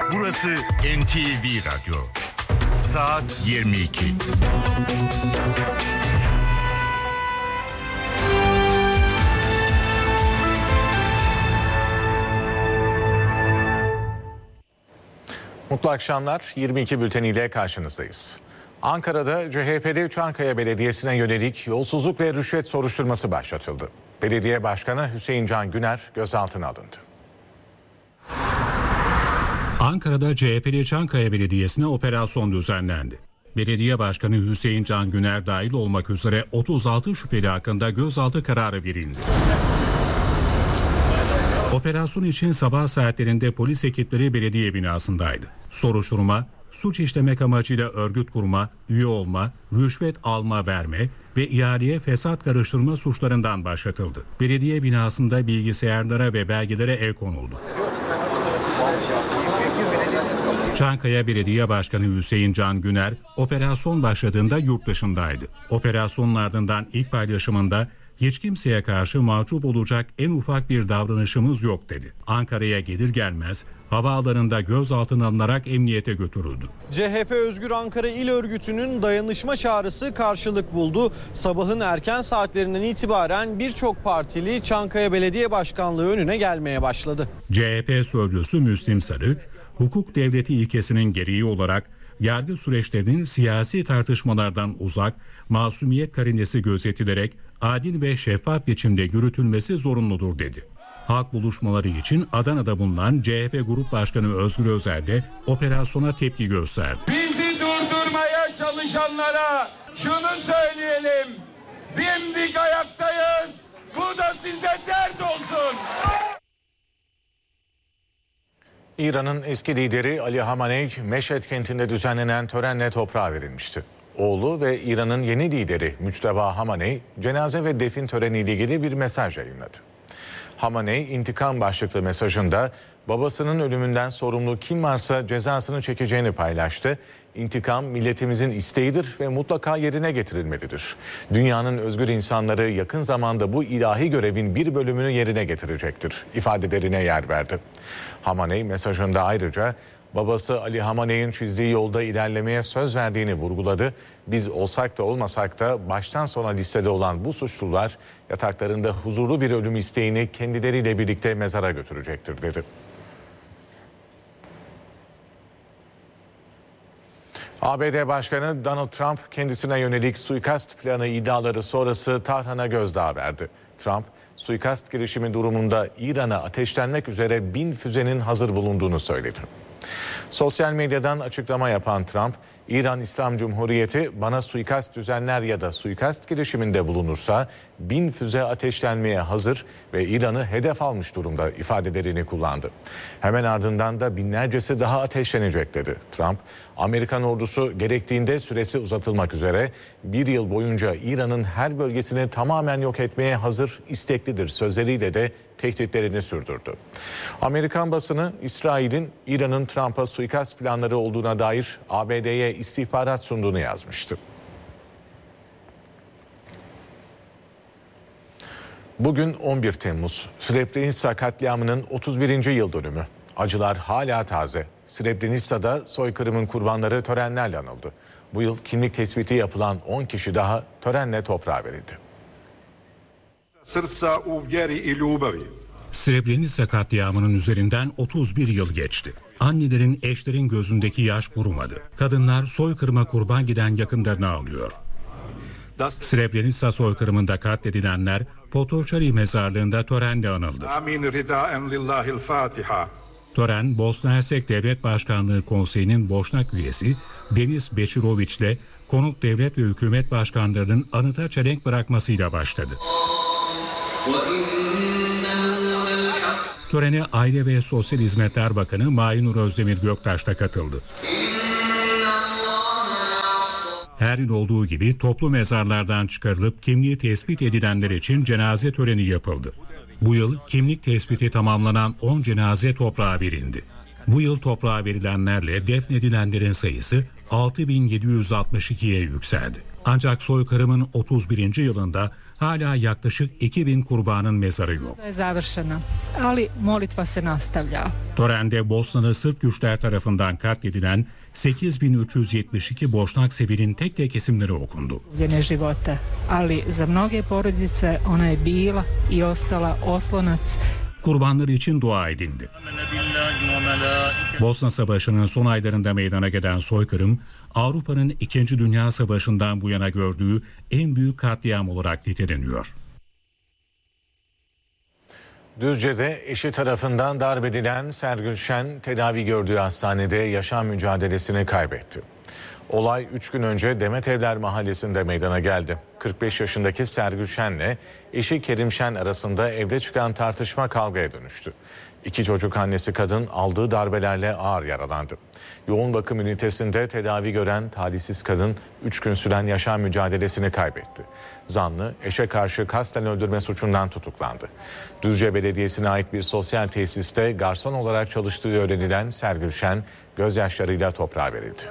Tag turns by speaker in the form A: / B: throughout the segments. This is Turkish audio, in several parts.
A: Burası NTV Radyo. Saat 22.
B: Mutlu akşamlar. 22 bülteniyle karşınızdayız. Ankara'da CHP'li Çankaya Belediyesi'ne yönelik yolsuzluk ve rüşvet soruşturması başlatıldı. Belediye Başkanı Hüseyin Can Güner gözaltına alındı.
C: Ankara'da CHP'li Çankaya Belediyesi'ne operasyon düzenlendi. Belediye Başkanı Hüseyin Can Güner dahil olmak üzere 36 şüpheli hakkında gözaltı kararı verildi. Operasyon için sabah saatlerinde polis ekipleri belediye binasındaydı. Soruşturma, suç işlemek amacıyla örgüt kurma, üye olma, rüşvet alma verme ve ihaleye fesat karıştırma suçlarından başlatıldı. Belediye binasında bilgisayarlara ve belgelere el konuldu. Çankaya Belediye Başkanı Hüseyin Can Güner operasyon başladığında yurt dışındaydı. Operasyonun ardından ilk paylaşımında hiç kimseye karşı mahcup olacak en ufak bir davranışımız yok dedi. Ankara'ya gelir gelmez havaalanında gözaltına alınarak emniyete götürüldü.
D: CHP Özgür Ankara İl Örgütü'nün dayanışma çağrısı karşılık buldu. Sabahın erken saatlerinden itibaren birçok partili Çankaya Belediye Başkanlığı önüne gelmeye başladı.
C: CHP sözcüsü Müslim Sarı, hukuk devleti ilkesinin gereği olarak yargı süreçlerinin siyasi tartışmalardan uzak, masumiyet karinesi gözetilerek adil ve şeffaf biçimde yürütülmesi zorunludur dedi. Halk buluşmaları için Adana'da bulunan CHP Grup Başkanı Özgür Özel de operasyona tepki gösterdi.
E: Bizi durdurmaya çalışanlara şunu söyleyelim, dimdik ayaktayız, bu da size dert olsun.
B: İran'ın eski lideri Ali Hamenei, Meşhed kentinde düzenlenen törenle toprağa verilmişti. Oğlu ve İran'ın yeni lideri Müçteba Hamenei, cenaze ve defin töreniyle ilgili bir mesaj yayınladı. Hamenei, intikam başlıklı mesajında babasının ölümünden sorumlu kim varsa cezasını çekeceğini paylaştı. İntikam milletimizin isteğidir ve mutlaka yerine getirilmelidir. Dünyanın özgür insanları yakın zamanda bu ilahi görevin bir bölümünü yerine getirecektir ifadelerine yer verdi. Hamenei mesajında ayrıca babası Ali Hamenei'nin çizdiği yolda ilerlemeye söz verdiğini vurguladı. Biz olsak da olmasak da baştan sona listede olan bu suçlular yataklarında huzurlu bir ölüm isteğini kendileriyle birlikte mezara götürecektir dedi. ABD Başkanı Donald Trump kendisine yönelik suikast planı iddiaları sonrası Tahran'a gözdağı verdi. Trump, suikast girişimi durumunda İran'a ateşlenmek üzere 1000 füzenin hazır bulunduğunu söyledi. Sosyal medyadan açıklama yapan Trump, İran İslam Cumhuriyeti bana suikast düzenler ya da suikast girişiminde bulunursa 1000 füze ateşlenmeye hazır ve İran'ı hedef almış durumda ifadelerini kullandı. Hemen ardından da binlercesi daha ateşlenecek dedi. Trump, Amerikan ordusu gerektiğinde süresi uzatılmak üzere bir yıl boyunca İran'ın her bölgesini tamamen yok etmeye hazır, isteklidir sözleriyle de tehditlerini sürdürdü. Amerikan basını İsrail'in İran'ın Trump'a suikast planları olduğuna dair ABD'ye istihbarat sunduğunu yazmıştı. Bugün 11 Temmuz, Srebrenica katliamının 31. yıl dönümü. Acılar hala taze. Srebrenica'da soykırımın kurbanları törenlerle anıldı. Bu yıl kimlik tespiti yapılan 10 kişi daha törenle toprağa verildi.
C: Srebrenica katliamının üzerinden 31 yıl geçti. Annelerin, eşlerin gözündeki yaş kurumadı. Kadınlar soykırıma kurban giden yakınlarını ağlıyor. Srebrenica soykırımında katledilenler Potočari mezarlığında törenle anıldı. Tören, Bosna Hersek Devlet Başkanlığı Konseyi'nin Boşnak üyesi Denis Bečirović ile konuk devlet ve hükümet başkanlarının anıta çelenk bırakmasıyla başladı. Törene Aile ve Sosyal Hizmetler Bakanı Mahinur Özdemir Göktaş da katıldı. Her yıl olduğu gibi toplu mezarlardan çıkarılıp kimliği tespit edilenler için cenaze töreni yapıldı. Bu yıl kimlik tespiti tamamlanan 10 cenaze toprağa verildi. Bu yıl toprağa verilenlerle defnedilenlerin sayısı 6.762'ye yükseldi. Ancak soykırımın 31. yılında hala yaklaşık 2000 kurbanın mezarı yok. Törende Bosnalı Sırp güçler tarafından katledilen 8372 Boşnak sivilin tek tek isimleri okundu. Kurbanlar için dua edildi. Bosna Savaşı'nın son aylarında meydana gelen soykırım, Avrupa'nın 2. Dünya Savaşı'ndan bu yana gördüğü en büyük katliam olarak niteleniyor.
B: Düzce'de eşi tarafından darp edilen Sergül Şen tedavi gördüğü hastanede yaşam mücadelesini kaybetti. Olay 3 gün önce Demetevler mahallesinde meydana geldi. 45 yaşındaki Sergül Şen'le eşi Kerim Şen arasında evde çıkan tartışma kavgaya dönüştü. 2 çocuk annesi kadın aldığı darbelerle ağır yaralandı. Yoğun bakım ünitesinde tedavi gören talihsiz kadın 3 gün süren yaşam mücadelesini kaybetti. Zanlı eşe karşı kasten öldürme suçundan tutuklandı. Düzce Belediyesi'ne ait bir sosyal tesiste garson olarak çalıştığı öğrenilen Sergül Şen gözyaşlarıyla toprağa verildi.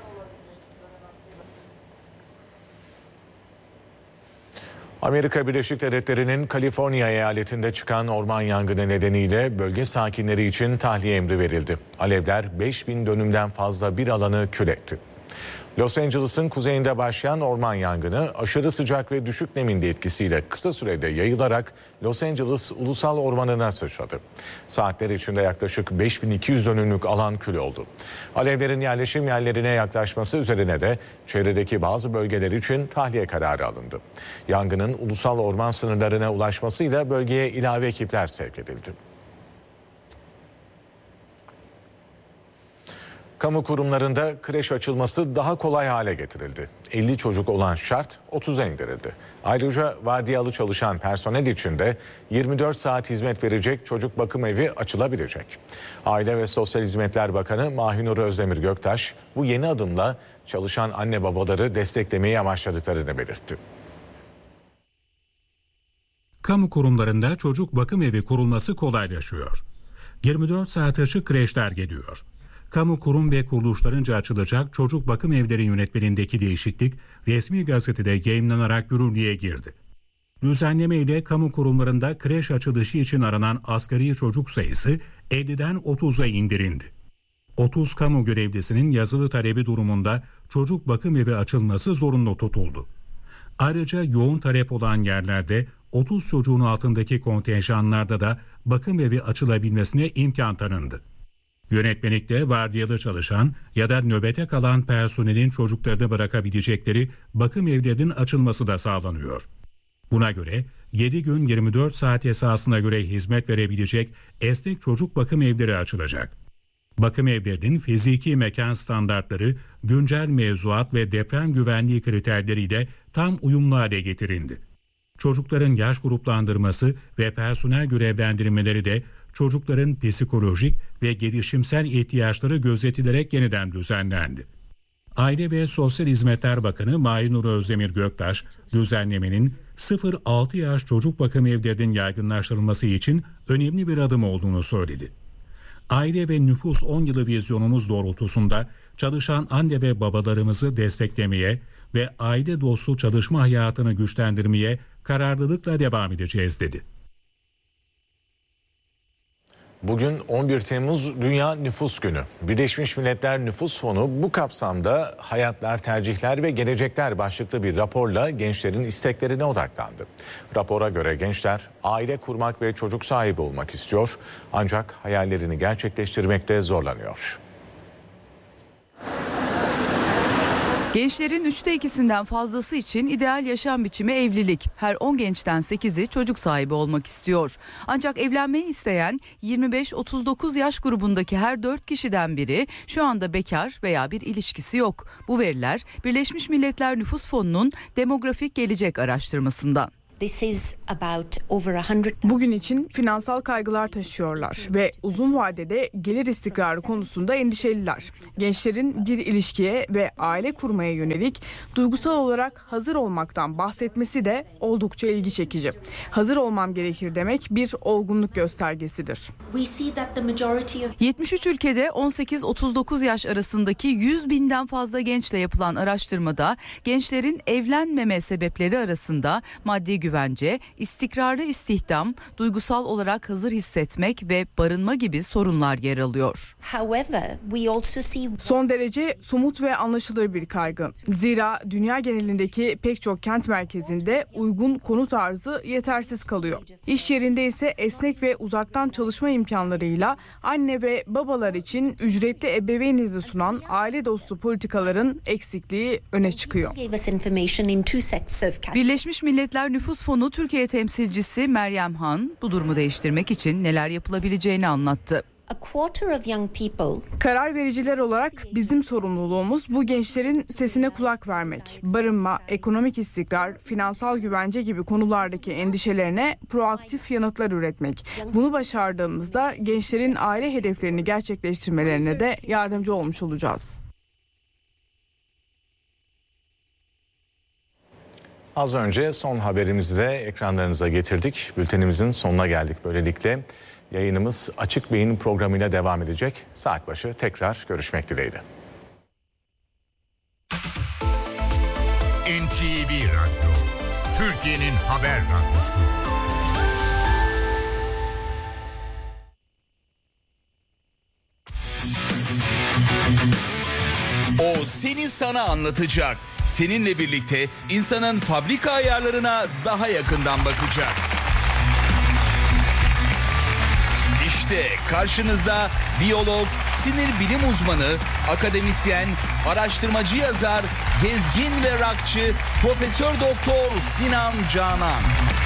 B: Amerika Birleşik Devletleri'nin Kaliforniya eyaletinde çıkan orman yangını nedeniyle bölge sakinleri için tahliye emri verildi. Alevler 5000 dönümden fazla bir alanı kül etti. Los Angeles'ın kuzeyinde başlayan orman yangını aşırı sıcak ve düşük nemin de etkisiyle kısa sürede yayılarak Los Angeles Ulusal Ormanı'na sıçradı. Saatler içinde yaklaşık 5200 dönümlük alan kül oldu. Alevlerin yerleşim yerlerine yaklaşması üzerine de çevredeki bazı bölgeler için tahliye kararı alındı. Yangının ulusal orman sınırlarına ulaşmasıyla bölgeye ilave ekipler sevk edildi. Kamu kurumlarında kreş açılması daha kolay hale getirildi. 50 çocuk olan şart 30'a indirildi. Ayrıca vardiyalı çalışan personel için de 24 saat hizmet verecek çocuk bakım evi açılabilecek. Aile ve Sosyal Hizmetler Bakanı Mahinur Özdemir Göktaş bu yeni adımla çalışan anne babaları desteklemeyi amaçladıklarını belirtti.
C: Kamu kurumlarında çocuk bakım evi kurulması kolaylaşıyor. 24 saat açık kreşler geliyor. Kamu kurum ve kuruluşlarınca açılacak çocuk bakım evleri yönetmeliğindeki değişiklik resmi gazetede yayımlanarak yürürlüğe girdi. Düzenleme ile kamu kurumlarında kreş açılışı için aranan asgari çocuk sayısı 50'den 30'a indirildi. 30 kamu görevlisinin yazılı talebi durumunda çocuk bakım evi açılması zorunlu tutuldu. Ayrıca yoğun talep olan yerlerde 30 çocuğun altındaki kontenjanlarda da bakım evi açılabilmesine imkan tanındı. Yönetmelikte vardiyalı çalışan ya da nöbete kalan personelin çocuklarını bırakabilecekleri bakım evlerinin açılması da sağlanıyor. Buna göre 7 gün 24 saat esasına göre hizmet verebilecek esnek çocuk bakım evleri açılacak. Bakım evlerinin fiziki mekan standartları, güncel mevzuat ve deprem güvenliği kriterleriyle tam uyumlu hale getirildi. Çocukların yaş gruplandırması ve personel görevlendirmeleri de çocukların psikolojik ve gelişimsel ihtiyaçları gözetilerek yeniden düzenlendi. Aile ve Sosyal Hizmetler Bakanı Mahinur Özdemir Göktaş, düzenlemenin 0-6 yaş çocuk bakım evlerinin yaygınlaştırılması için önemli bir adım olduğunu söyledi. Aile ve Nüfus 10 yılı vizyonumuz doğrultusunda çalışan anne ve babalarımızı desteklemeye ve aile dostu çalışma hayatını güçlendirmeye kararlılıkla devam edeceğiz dedi.
B: Bugün 11 Temmuz Dünya Nüfus Günü. Birleşmiş Milletler Nüfus Fonu bu kapsamda Hayatlar, Tercihler ve Gelecekler başlıklı bir raporla gençlerin isteklerine odaklandı. Rapora göre gençler aile kurmak ve çocuk sahibi olmak istiyor ancak hayallerini gerçekleştirmekte zorlanıyor.
F: Gençlerin 3'te 2'sinden fazlası için ideal yaşam biçimi evlilik. Her 10 gençten 8'i çocuk sahibi olmak istiyor. Ancak evlenmeyi isteyen 25-39 yaş grubundaki her 4 kişiden biri şu anda bekar veya bir ilişkisi yok. Bu veriler Birleşmiş Milletler Nüfus Fonu'nun demografik gelecek araştırmasından.
G: Bugün için finansal kaygılar taşıyorlar ve uzun vadede gelir istikrarı konusunda endişeliler. Gençlerin bir ilişkiye ve aile kurmaya yönelik duygusal olarak hazır olmaktan bahsetmesi de oldukça ilgi çekici. Hazır olmam gerekir demek bir olgunluk göstergesidir.
F: 73 ülkede 18-39 yaş arasındaki 100 binden fazla gençle yapılan araştırmada gençlerin evlenmeme sebepleri arasında maddi güvence, istikrarlı istihdam, duygusal olarak hazır hissetmek ve barınma gibi sorunlar yer alıyor.
G: Son derece somut ve anlaşılır bir kaygı. Zira dünya genelindeki pek çok kent merkezinde uygun konut arzı yetersiz kalıyor. İş yerinde ise esnek ve uzaktan çalışma imkanlarıyla anne ve babalar için ücretli ebeveyn izni sunan aile dostu politikaların eksikliği öne çıkıyor.
F: Birleşmiş Milletler Nüfus Fonu Türkiye temsilcisi Meryem Han bu durumu değiştirmek için neler yapılabileceğini anlattı.
G: Karar vericiler olarak bizim sorumluluğumuz bu gençlerin sesine kulak vermek. Barınma, ekonomik istikrar, finansal güvence gibi konulardaki endişelerine proaktif yanıtlar üretmek. Bunu başardığımızda gençlerin aile hedeflerini gerçekleştirmelerine de yardımcı olmuş olacağız.
B: Az önce son haberimizi de ekranlarınıza getirdik. Bültenimizin sonuna geldik. Böylelikle yayınımız Açık Beyin programıyla devam edecek. Saat başı tekrar görüşmek dileğiyle.
A: NTV Radyo, Türkiye'nin haber radyosu.
H: O seni sana anlatacak. Seninle birlikte insanın fabrika ayarlarına daha yakından bakacak. İşte karşınızda biyolog, sinir bilim uzmanı, akademisyen, araştırmacı yazar, gezgin ve rockçı Profesör Doktor Sinan Canan.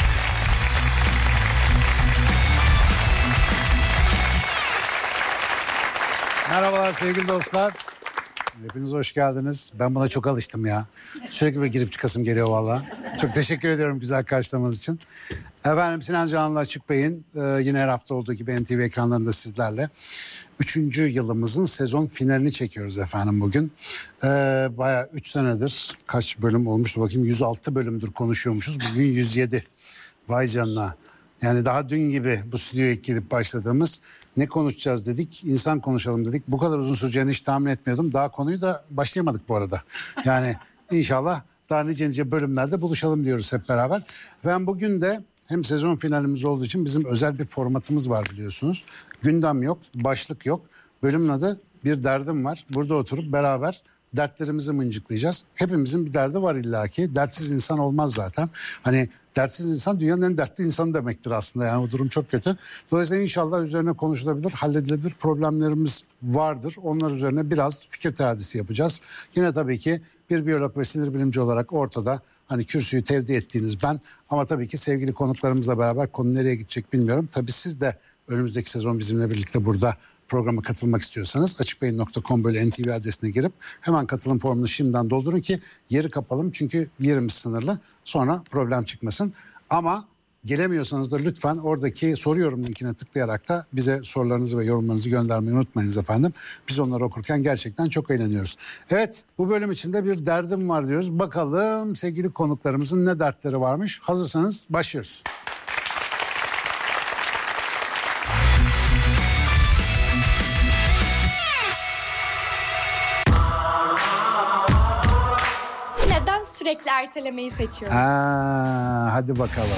I: Merhabalar sevgili dostlar. Hepiniz hoş geldiniz. Ben buna çok alıştım ya. Sürekli bir girip çıkasım geliyor valla. Çok teşekkür ediyorum güzel karşılamanız için. Efendim Sinan Canan'la Açık Beyin yine her hafta olduğu gibi NTV ekranlarında sizlerle. 3. yılımızın sezon finalini çekiyoruz efendim bugün. Bayağı 3 senedir kaç bölüm olmuştu bakayım 106 bölümdür konuşuyormuşuz. Bugün 107. Vay canına. Yani daha dün gibi bu stüdyoya girip başladığımız ne konuşacağız dedik, insan konuşalım dedik. Bu kadar uzun süreceğini hiç tahmin etmiyordum. Daha konuyu da başlayamadık bu arada. Yani inşallah daha nice bölümlerde buluşalım diyoruz hep beraber. Ben bugün de hem sezon finalimiz olduğu için bizim özel bir formatımız var biliyorsunuz. Gündem yok, başlık yok. Bölümün adı Bir Derdim Var. Burada oturup beraber dertlerimizi mıncıklayacağız. Hepimizin bir derdi var illaki. Dertsiz insan olmaz zaten. Hani dertsiz insan dünyanın en dertli insanı demektir aslında. Yani bu durum çok kötü. Dolayısıyla inşallah üzerine konuşulabilir, halledilebilir problemlerimiz vardır. Onlar üzerine biraz fikir teadisi yapacağız. Yine tabii ki bir biyolog ve sinir bilimci olarak ortada. Hani kürsüyü tevdi ettiğiniz ben. Ama tabii ki sevgili konuklarımızla beraber konu nereye gidecek bilmiyorum. Tabii siz de önümüzdeki sezon bizimle birlikte burada programa katılmak istiyorsanız açıkbeyin.com/NTV adresine girip hemen katılım formunu şimdiden doldurun ki yeri kapalım. Çünkü yerimiz sınırlı. Sonra problem çıkmasın. Ama gelemiyorsanız da lütfen oradaki soruyorum linkine tıklayarak da bize sorularınızı ve yorumlarınızı göndermeyi unutmayınız efendim. Biz onları okurken gerçekten çok eğleniyoruz. Evet, bu bölüm içinde bir derdim var diyoruz. Bakalım sevgili konuklarımızın ne dertleri varmış. Hazırsanız başlıyoruz.
J: Sürekli ertelemeyi seçiyorum.
I: Hadi bakalım.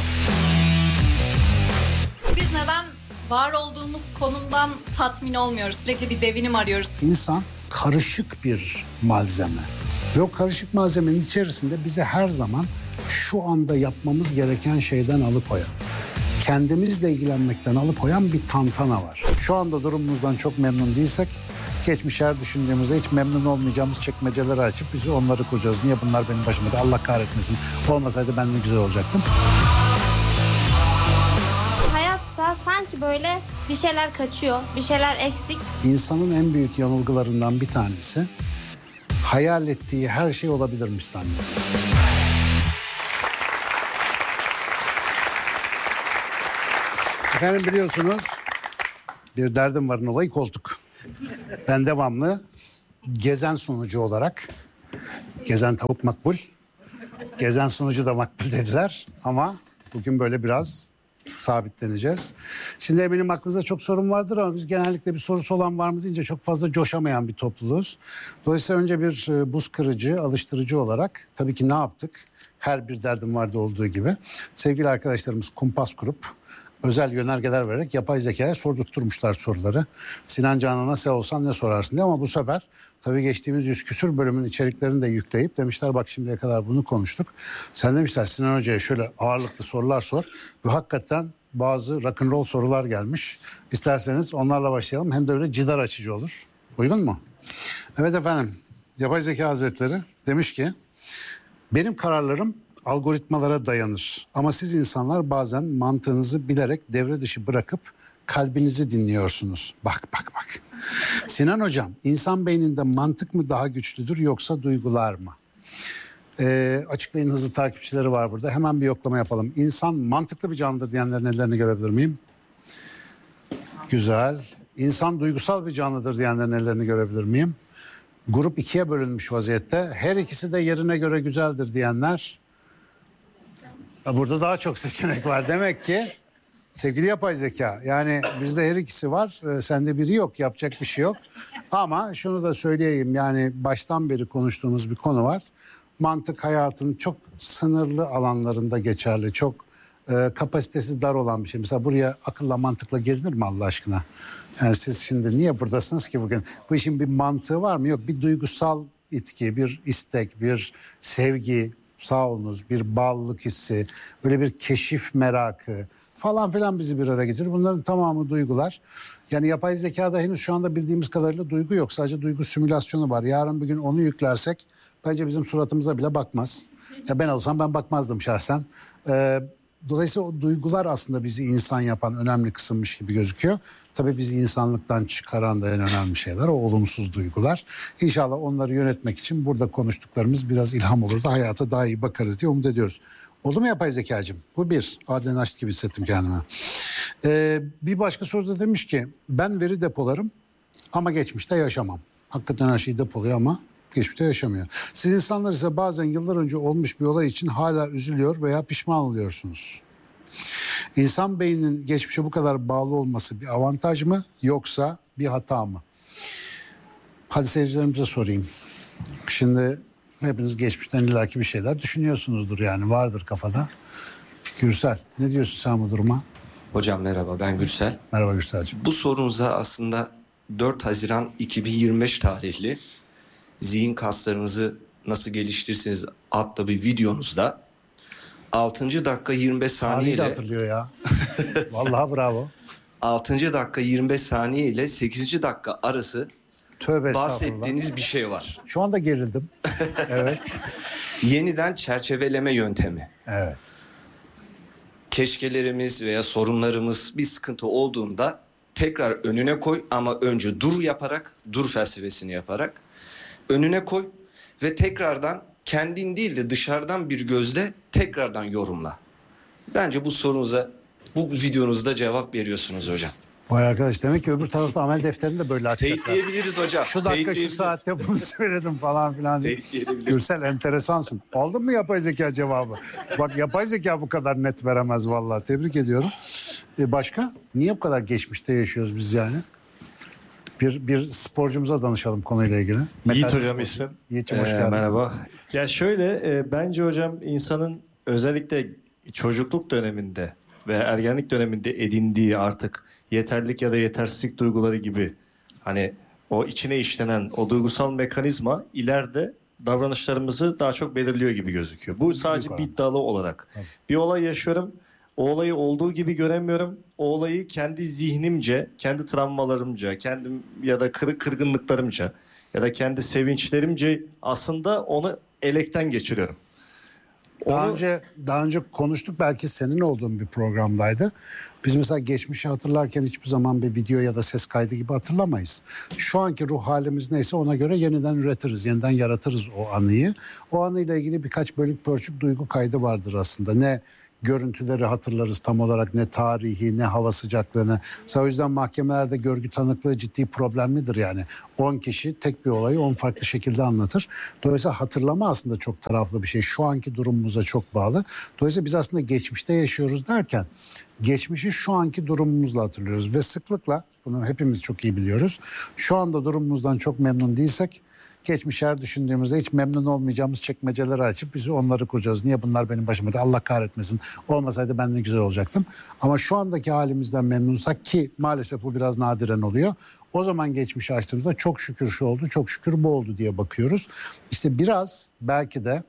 J: Biz neden var olduğumuz konumdan tatmin olmuyoruz? Sürekli bir devinim arıyoruz.
I: İnsan karışık bir malzeme. Ve o karışık malzemenin içerisinde bize her zaman şu anda yapmamız gereken şeyden alıkoyan, kendimizle ilgilenmekten alıkoyan bir tantana var. Şu anda durumumuzdan çok memnun değilsek, geçmişler düşündüğümüzde hiç memnun olmayacağımız çekmeceleri açıp biz onları kuracağız. Niye bunlar benim başıma? Allah kahretmesin. Olmasaydı ben de güzel olacaktım.
K: Hayatta sanki böyle bir şeyler kaçıyor, bir şeyler eksik.
I: İnsanın en büyük yanılgılarından bir tanesi hayal ettiği her şey olabilirmiş zannediyor. Efendim biliyorsunuz bir derdim varın olayı koltuk. Ben devamlı gezen sunucu olarak, gezen tavuk makbul, gezen sunucu da makbul dediler ama bugün böyle biraz sabitleneceğiz. Şimdi eminim aklınızda çok sorun vardır ama biz genellikle bir sorusu olan var mı deyince çok fazla coşamayan bir topluluğuz. Dolayısıyla önce bir buz kırıcı, alıştırıcı olarak tabii ki ne yaptık? Her bir derdim vardı olduğu gibi. Sevgili arkadaşlarımız kumpas kurup özel yönergeler vererek yapay zekaya sordurtturmuşlar soruları. Sinan Canan'a sen olsan ne sorarsın diye ama bu sefer tabii geçtiğimiz 100 küsür bölümün içeriklerini de yükleyip demişler bak şimdiye kadar bunu konuştuk. Sen demişler Sinan Hoca'ya şöyle ağırlıklı sorular sor. Ve hakikaten bazı rock'n'roll sorular gelmiş. İsterseniz onlarla başlayalım. Hem de öyle cidar açıcı olur. Uygun mu? Evet efendim. Yapay Zeka Hazretleri demiş ki benim kararlarım algoritmalara dayanır. Ama siz insanlar bazen mantığınızı bilerek devre dışı bırakıp kalbinizi dinliyorsunuz. Bak. Sinan Hocam, insan beyninde mantık mı daha güçlüdür yoksa duygular mı? Açık Bey'in hızlı takipçileri var burada. Hemen bir yoklama yapalım. İnsan mantıklı bir canlıdır diyenlerin ellerini görebilir miyim? Güzel. İnsan duygusal bir canlıdır diyenlerin ellerini görebilir miyim? Grup ikiye bölünmüş vaziyette. Her ikisi de yerine göre güzeldir diyenler. Burada daha çok seçenek var. Demek ki sevgili yapay zeka yani bizde her ikisi var. Sende biri yok. Yapacak bir şey yok. Ama şunu da söyleyeyim yani baştan beri konuştuğumuz bir konu var. Mantık hayatın çok sınırlı alanlarında geçerli. Çok kapasitesi dar olan bir şey. Mesela buraya akılla mantıkla gelinir mi Allah aşkına? Yani siz şimdi niye buradasınız ki bugün? Bu işin bir mantığı var mı? Yok. Bir duygusal itki, bir istek, bir sevgi, sağ olunuz, bir bağlılık hissi, böyle bir keşif merakı falan filan bizi bir araya getiriyor. Bunların tamamı duygular. Yani yapay zekada henüz şu anda bildiğimiz kadarıyla duygu yok. Sadece duygu simülasyonu var. Yarın bir gün onu yüklersek bence bizim suratımıza bile bakmaz. Ya ben olsam ben bakmazdım şahsen. Dolayısıyla o duygular aslında bizi insan yapan önemli kısımmış gibi gözüküyor. Tabii bizi insanlıktan çıkaran da en önemli şeyler o olumsuz duygular. İnşallah onları yönetmek için burada konuştuklarımız biraz ilham olur da hayata daha iyi bakarız diye umut ediyoruz. Oldu mu yapay zekacığım? Bu bir. Adem Naşit gibi hissettim kendime. Bir başka soruda demiş ki ben veri depolarım ama geçmişte yaşamam. Hakikaten her şeyi depoluyor ama geçmişte yaşamıyor. Siz insanlar ise bazen yıllar önce olmuş bir olay için hala üzülüyor veya pişman oluyorsunuz. İnsan beyninin geçmişe bu kadar bağlı olması bir avantaj mı yoksa bir hata mı? Hadi seyircilerimize sorayım. Şimdi hepiniz geçmişten illaki bir şeyler düşünüyorsunuzdur yani vardır kafada. Gürsel ne diyorsun sen bu duruma?
L: Hocam merhaba ben Gürsel.
I: Merhaba Gürsel'cim.
L: Bu sorunuza aslında 4 Haziran 2025 tarihli zihin kaslarınızı nasıl geliştirirsiniz adlı bir videonuzda 6. dakika 25 saniye ile
I: hatırlıyor ya. Vallahi bravo.
L: 6. dakika 25 saniye ile 8. dakika arası bahsettiğiniz bir şey var.
I: Şu anda gerildim. Evet.
L: Yeniden çerçeveleme yöntemi.
I: Evet.
L: Keşkelerimiz veya sorunlarımız bir sıkıntı olduğunda tekrar önüne koy ama önce dur felsefesini yaparak önüne koy ve tekrardan kendin değil de dışarıdan bir gözle tekrardan yorumla. Bence bu sorunuza bu videonuzda cevap veriyorsunuz hocam.
I: Vay arkadaş demek ki öbür tarafta amel defterini de böyle açacaklar.
L: Teyitleyebiliriz hocam.
I: Şu dakika şu saatte bunu söyledim falan filan diye. Gürsel enteresansın. Aldın mı yapay zeka cevabı? Bak yapay zeka bu kadar net veremez vallahi. Tebrik ediyorum. Başka? Niye bu kadar geçmişte yaşıyoruz biz yani? Bir sporcumuza danışalım konuyla ilgili.
M: Yiğit hocam ismim.
I: Yiğit'ciğim hoş geldin.
M: Merhaba. Ya şöyle bence hocam insanın özellikle çocukluk döneminde ve ergenlik döneminde edindiği artık yeterlilik ya da yetersizlik duyguları gibi hani o içine işlenen o duygusal mekanizma ileride davranışlarımızı daha çok belirliyor gibi gözüküyor. Bu sadece bir iddialı olarak. Tabii. Bir olay yaşıyorum. O olayı olduğu gibi göremiyorum. O olayı kendi zihnimce, kendi travmalarımca, kendim ya da kırgınlıklarımca ya da kendi sevinçlerimce aslında onu elekten geçiriyorum.
I: Daha önce konuştuk belki senin olduğun bir programdaydı. Biz mesela geçmişi hatırlarken hiçbir zaman bir video ya da ses kaydı gibi hatırlamayız. Şu anki ruh halimiz neyse ona göre yeniden üretiriz, yeniden yaratırız o anıyı. O anıyla ilgili birkaç bölük pörçük duygu kaydı vardır aslında. Ne görüntüleri hatırlarız tam olarak, ne tarihi ne hava sıcaklığını. O yüzden mahkemelerde görgü tanıklığı ciddi problemlidir yani. 10 kişi tek bir olayı 10 farklı şekilde anlatır. Dolayısıyla hatırlama aslında çok taraflı bir şey. Şu anki durumumuza çok bağlı. Dolayısıyla biz aslında geçmişte yaşıyoruz derken geçmişi şu anki durumumuzla hatırlıyoruz. Ve sıklıkla, bunu hepimiz çok iyi biliyoruz, şu anda durumumuzdan çok memnun değilsek geçmişi her düşündüğümüzde hiç memnun olmayacağımız çekmeceleri açıp biz onları kuracağız. Niye bunlar benim başıma? Allah kahretmesin. Olmasaydı ben de güzel olacaktım. Ama şu andaki halimizden memnunsak, ki maalesef bu biraz nadiren oluyor, o zaman geçmişi açtığımızda çok şükür şu oldu, çok şükür bu oldu diye bakıyoruz. İşte biraz belki de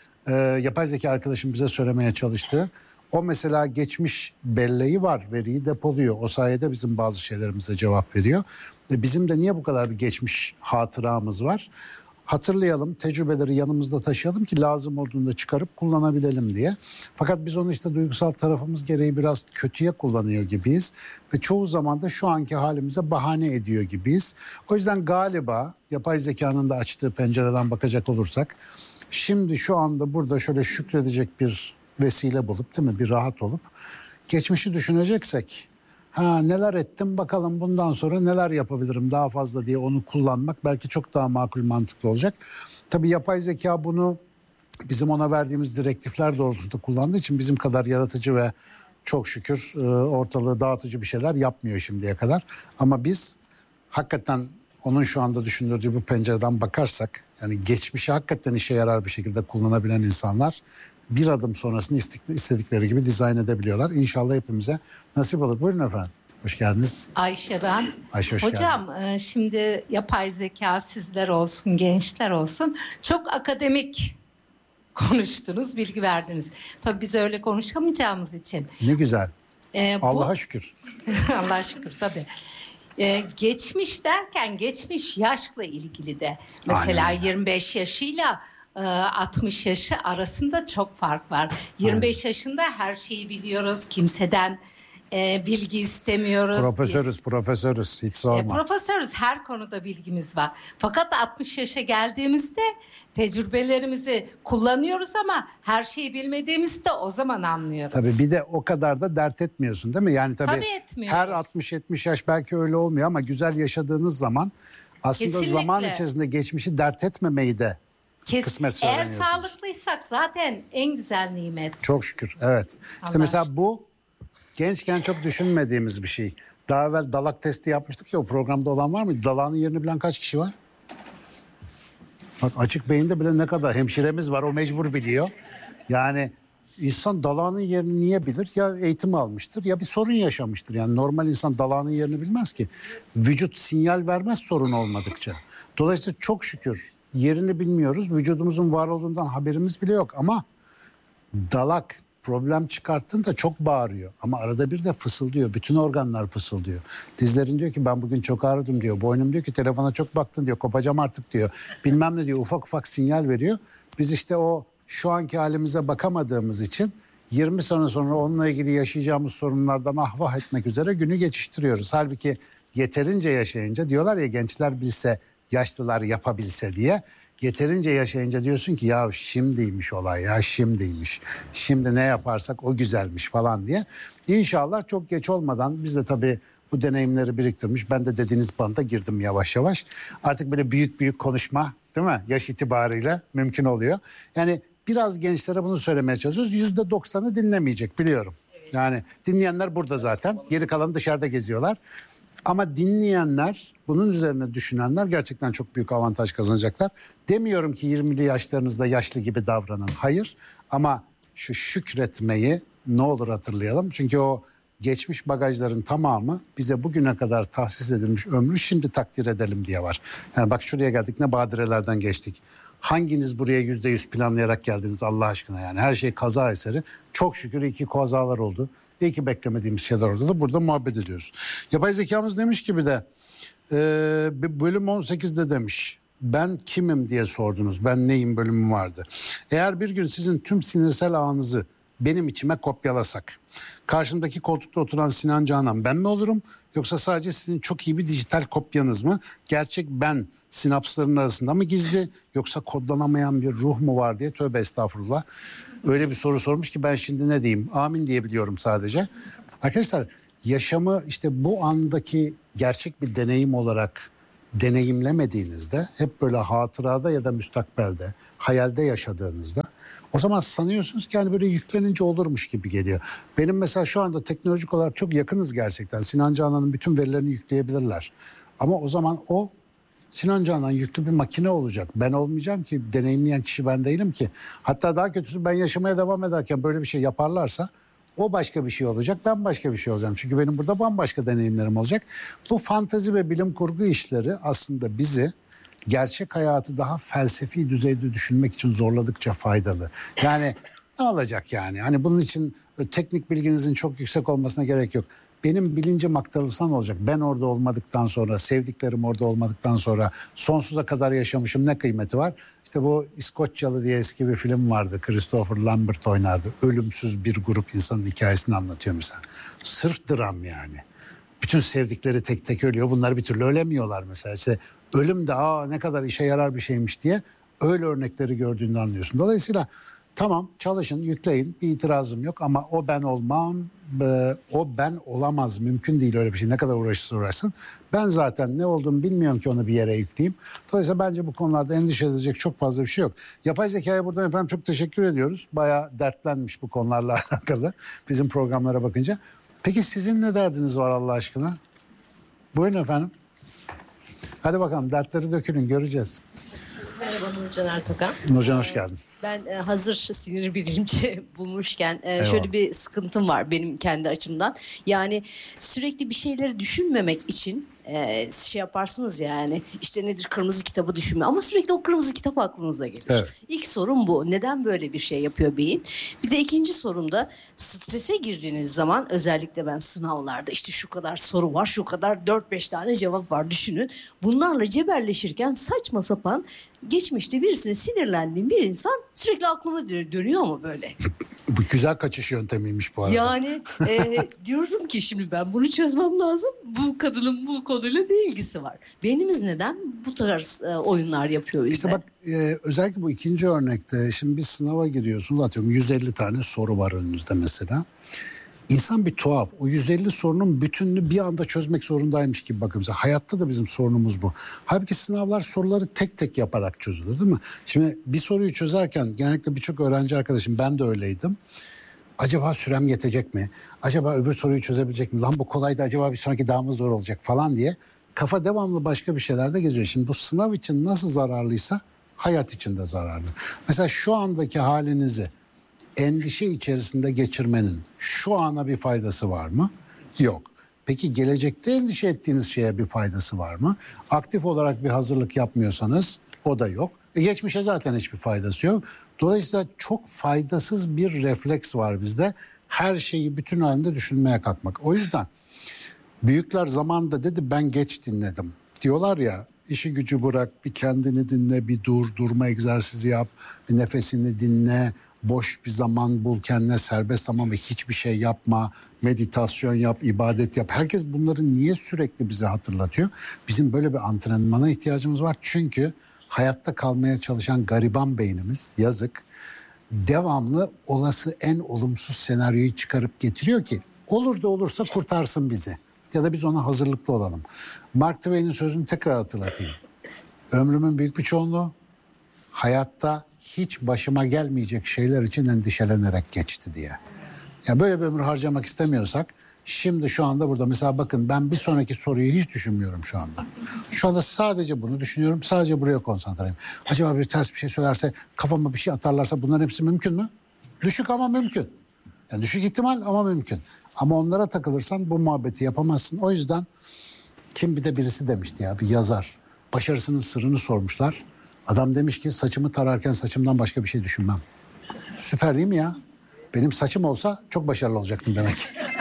I: yapay zeka arkadaşım bize söylemeye çalıştığı, o mesela geçmiş belleği var, veriyi depoluyor. O sayede bizim bazı şeylerimize cevap veriyor. Bizim de niye bu kadar bir geçmiş hatıramız var? Hatırlayalım, tecrübeleri yanımızda taşıyalım ki lazım olduğunda çıkarıp kullanabilelim diye. Fakat biz onu işte duygusal tarafımız gereği biraz kötüye kullanıyor gibiyiz. Ve çoğu zaman da şu anki halimize bahane ediyor gibiyiz. O yüzden galiba yapay zekanın da açtığı pencereden bakacak olursak, şimdi şu anda burada şöyle şükredecek bir vesile bulup, değil mi, bir rahat olup geçmişi düşüneceksek, neler ettim bakalım bundan sonra neler yapabilirim daha fazla diye onu kullanmak belki çok daha makul, mantıklı olacak. Tabii yapay zeka bunu bizim ona verdiğimiz direktifler doğrultusunda kullandığı için bizim kadar yaratıcı ve çok şükür ortalığı dağıtıcı bir şeyler yapmıyor şimdiye kadar. Ama biz hakikaten onun şu anda düşündürdüğü bu pencereden bakarsak, yani geçmişi hakikaten işe yarar bir şekilde kullanabilen insanlar bir adım sonrasını istedikleri gibi dizayn edebiliyorlar. İnşallah hepimize nasip olur. Buyurun efendim. Hoş geldiniz.
N: Ayşe ben.
I: Ayşe hoş
N: Hocam
I: geldin.
N: şimdi yapay zeka, sizler olsun, gençler olsun, çok akademik konuştunuz, bilgi verdiniz. Tabii biz öyle konuşamayacağımız için.
I: Ne güzel. Allah'a
N: bu...
I: şükür.
N: Allah'a şükür tabii. Geçmiş derken geçmiş yaşla ilgili de. Mesela aynen, 25 yaşıyla 60 yaşı arasında çok fark var. 25 yaşında her şeyi biliyoruz. Kimseden bilgi istemiyoruz.
I: Profesörüz. Hiç sorma.
N: Profesörüz. Her konuda bilgimiz var. Fakat 60 yaşa geldiğimizde tecrübelerimizi kullanıyoruz ama her şeyi bilmediğimizde o zaman anlıyoruz.
I: Tabii bir de o kadar da dert etmiyorsun değil mi? Yani tabii her 60-70 yaş belki öyle olmuyor ama güzel yaşadığınız zaman aslında kesinlikle zaman içerisinde geçmişi dert etmemeyi de kısmet öğreniyorsunuz.
N: Eğer sağlıklıysak zaten en güzel nimet.
I: Çok şükür, evet. İşte mesela bu gençken çok düşünmediğimiz bir şey. Daha evvel dalak testi yapmıştık ya, o programda olan var mı? Dalağının yerini bilen kaç kişi var? Bak açık beyinde bile ne kadar hemşiremiz var, o mecbur biliyor. Yani insan dalağının yerini niye bilir? Ya eğitim almıştır ya bir sorun yaşamıştır. Yani normal insan dalağının yerini bilmez ki. Vücut sinyal vermez sorun olmadıkça. Dolayısıyla çok şükür yerini bilmiyoruz. Vücudumuzun var olduğundan haberimiz bile yok ama dalak problem çıkarttığında çok bağırıyor. Ama arada bir de fısıldıyor. Bütün organlar fısıldıyor. Dizlerin diyor ki ben bugün çok ağrıdım diyor. Boynum diyor ki telefona çok baktın diyor. Kopacağım artık diyor. Bilmem ne diyor. Ufak ufak sinyal veriyor. Biz işte o şu anki halimize bakamadığımız için 20 sene sonra onunla ilgili yaşayacağımız sorunlardan ahvah etmek üzere günü geçiştiriyoruz. Halbuki yeterince yaşayınca, diyorlar ya gençler bilse yaşlılar yapabilse diye. Yeterince yaşayınca diyorsun ki ya şimdiymiş olay, ya şimdiymiş. Şimdi ne yaparsak o güzelmiş falan diye. İnşallah çok geç olmadan, biz de tabii bu deneyimleri biriktirmiş. Ben de dediğiniz banda girdim yavaş yavaş. Artık böyle büyük konuşma, değil mi? Yaş itibarıyla mümkün oluyor. Yani biraz gençlere bunu söylemeye çalışıyoruz. %90'ı dinlemeyecek biliyorum. Yani dinleyenler burada zaten. Geri kalanı dışarıda geziyorlar. Ama dinleyenler, bunun üzerine düşünenler gerçekten çok büyük avantaj kazanacaklar. Demiyorum ki 20'li yaşlarınızda yaşlı gibi davranın. Hayır. Ama şu şükretmeyi ne olur hatırlayalım. Çünkü o geçmiş bagajların tamamı bize bugüne kadar tahsis edilmiş ömrü şimdi takdir edelim diye var. Yani bak şuraya geldik, ne badirelerden geçtik. Hanginiz buraya %100 planlayarak geldiniz Allah aşkına yani. Her şey kaza eseri. Çok şükür iyi ki kazalar oldu. İyi ki beklemediğimiz şeyler oldu da burada muhabbet ediyoruz. Yapay zekamız demiş gibi de bölüm 18'de demiş. Ben kimim diye sordunuz. Ben neyim bölümü vardı. Eğer bir gün sizin tüm sinirsel ağınızı benim içime kopyalasak, karşımdaki koltukta oturan Sinan Canan ben mi olurum? Yoksa sadece sizin çok iyi bir dijital kopyanız mı? Gerçek ben sinapsların arasında mı gizli? Yoksa kodlanamayan bir ruh mu var diye, tövbe estağfurullah. Öyle bir soru sormuş ki ben şimdi ne diyeyim? Amin diyebiliyorum sadece. Arkadaşlar yaşamı işte bu andaki gerçek bir deneyim olarak deneyimlemediğinizde, hep böyle hatırada ya da müstakbelde, hayalde yaşadığınızda, o zaman sanıyorsunuz ki hani böyle yüklenince olurmuş gibi geliyor. Benim mesela şu anda teknolojik olarak çok yakınız gerçekten. Sinan Canan'ın bütün verilerini yükleyebilirler. Ama o zaman o Sinan Canan yüklü bir makine olacak. Ben olmayacağım ki, deneyimleyen kişi ben değilim ki. Hatta daha kötüsü, ben yaşamaya devam ederken böyle bir şey yaparlarsa o başka bir şey olacak, ben başka bir şey olacağım. Çünkü benim burada bambaşka deneyimlerim olacak. Bu fantezi ve bilim kurgu işleri aslında bizi gerçek hayatı daha felsefi düzeyde düşünmek için zorladıkça faydalı. Yani ne olacak yani? Hani bunun için teknik bilginizin çok yüksek olmasına gerek yok. Benim bilincim aktarılsa ne olacak? Ben orada olmadıktan sonra, sevdiklerim orada olmadıktan sonra sonsuza kadar yaşamışım, ne kıymeti var? İşte bu İskoçyalı diye eski bir film vardı. Christopher Lambert oynardı. Ölümsüz bir grup insanın hikayesini anlatıyor mesela. Sırf dram yani. Bütün sevdikleri tek tek ölüyor. Bunlar bir türlü ölemiyorlar mesela. İşte ölüm de ne kadar işe yarar bir şeymiş diye öyle örnekleri gördüğünde anlıyorsun. Dolayısıyla tamam, çalışın, yükleyin, bir itirazım yok ama o ben olmam, o ben olamaz, mümkün değil öyle bir şey. Ne kadar uğraşırsa uğraşsın. Ben zaten ne olduğumu bilmiyorum ki onu bir yere yükleyeyim. Dolayısıyla bence bu konularda endişe edecek çok fazla bir şey yok. Yapay zekaya buradan efendim çok teşekkür ediyoruz. Bayağı dertlenmiş bu konularla alakalı bizim programlara bakınca. Peki sizin ne derdiniz var Allah aşkına? Buyurun efendim. Hadi bakalım, dertleri dökülün, göreceğiz.
O: Merhaba Nurcan Ertokan.
I: Nurcan hoş geldin.
O: Ben hazır sinir bilimci bulmuşken şöyle bir sıkıntım var benim kendi açımdan. Yani sürekli bir şeyleri düşünmemek için şey yaparsınız yani, işte nedir, kırmızı kitabı düşünme, ama sürekli o kırmızı kitap aklınıza gelir. Evet. İlk sorum bu. Neden böyle bir şey yapıyor beyin? Bir de ikinci sorum da, strese girdiğiniz zaman, özellikle ben sınavlarda işte şu kadar soru var, şu kadar 4-5 tane cevap var düşünün. Bunlarla cebelleşirken saçma sapan, geçmişte birisine sinirlendiğim bir insan sürekli aklıma dönüyor mu böyle?
I: Bu güzel kaçış yöntemiymiş bu arada.
O: Yani diyorum ki şimdi ben bunu çözmem lazım. Bu kadının bu konuyla ne ilgisi var? Beynimiz neden bu tarz oyunlar yapıyor bize?
I: İşte bak, özellikle bu ikinci örnekte, şimdi bir sınava giriyorsunuz, atıyorum 150 tane soru var önünüzde mesela. İnsan bir tuhaf. O 150 sorunun bütününü bir anda çözmek zorundaymış gibi bakıyoruz. Hayatta da bizim sorunumuz bu. Halbuki sınavlar soruları tek tek yaparak çözülür, değil mi? Şimdi bir soruyu çözerken genellikle birçok öğrenci arkadaşım, ben de öyleydim. Acaba sürem yetecek mi? Acaba öbür soruyu çözebilecek mi? Lan bu kolaydı, acaba bir sonraki daha mı zor olacak falan diye. Kafa devamlı başka bir şeylerde geziyor. Şimdi bu sınav için nasıl zararlıysa hayat için de zararlı. Mesela şu andaki halinizi endişe içerisinde geçirmenin şu ana bir faydası var mı? Yok. Peki gelecekte endişe ettiğiniz şeye bir faydası var mı? Aktif olarak bir hazırlık yapmıyorsanız o da yok. Geçmişe zaten hiçbir faydası yok. Dolayısıyla çok faydasız bir refleks var bizde. Her şeyi bütün halinde düşünmeye kalkmak. O yüzden büyükler zamanında dedi, ben geç dinledim. Diyorlar ya, işi gücü bırak, bir kendini dinle, bir durma egzersizi yap, bir nefesini dinle. Boş bir zaman bul kendine, serbest zaman ve hiçbir şey yapma, meditasyon yap, ibadet yap. Herkes bunları niye sürekli bize hatırlatıyor? Bizim böyle bir antrenmana ihtiyacımız var. Çünkü hayatta kalmaya çalışan gariban beynimiz, yazık, devamlı olası en olumsuz senaryoyu çıkarıp getiriyor ki olur da olursa kurtarsın bizi. Ya da biz ona hazırlıklı olalım. Mark Twain'in sözünü tekrar hatırlatayım. Ömrümün büyük bir çoğunluğu hayatta hiç başıma gelmeyecek şeyler için endişelenerek geçti diye. Ya böyle bir ömür harcamak istemiyorsak şimdi şu anda burada mesela bakın, ben bir sonraki soruyu hiç düşünmüyorum şu anda. Şu anda sadece bunu düşünüyorum, sadece buraya konsantreyim. Acaba bir ters bir şey söylerse, kafama bir şey atarlarsa, bunların hepsi mümkün mü? Düşük ama mümkün. Yani düşük ihtimal ama mümkün. Ama onlara takılırsan bu muhabbeti yapamazsın. O yüzden kim bir de birisi demişti ya, bir yazar. Başarısının sırrını sormuşlar. Adam demiş ki saçımı tararken saçımdan başka bir şey düşünmem. Süper değil mi ya? Benim saçım olsa çok başarılı olacaktım demek.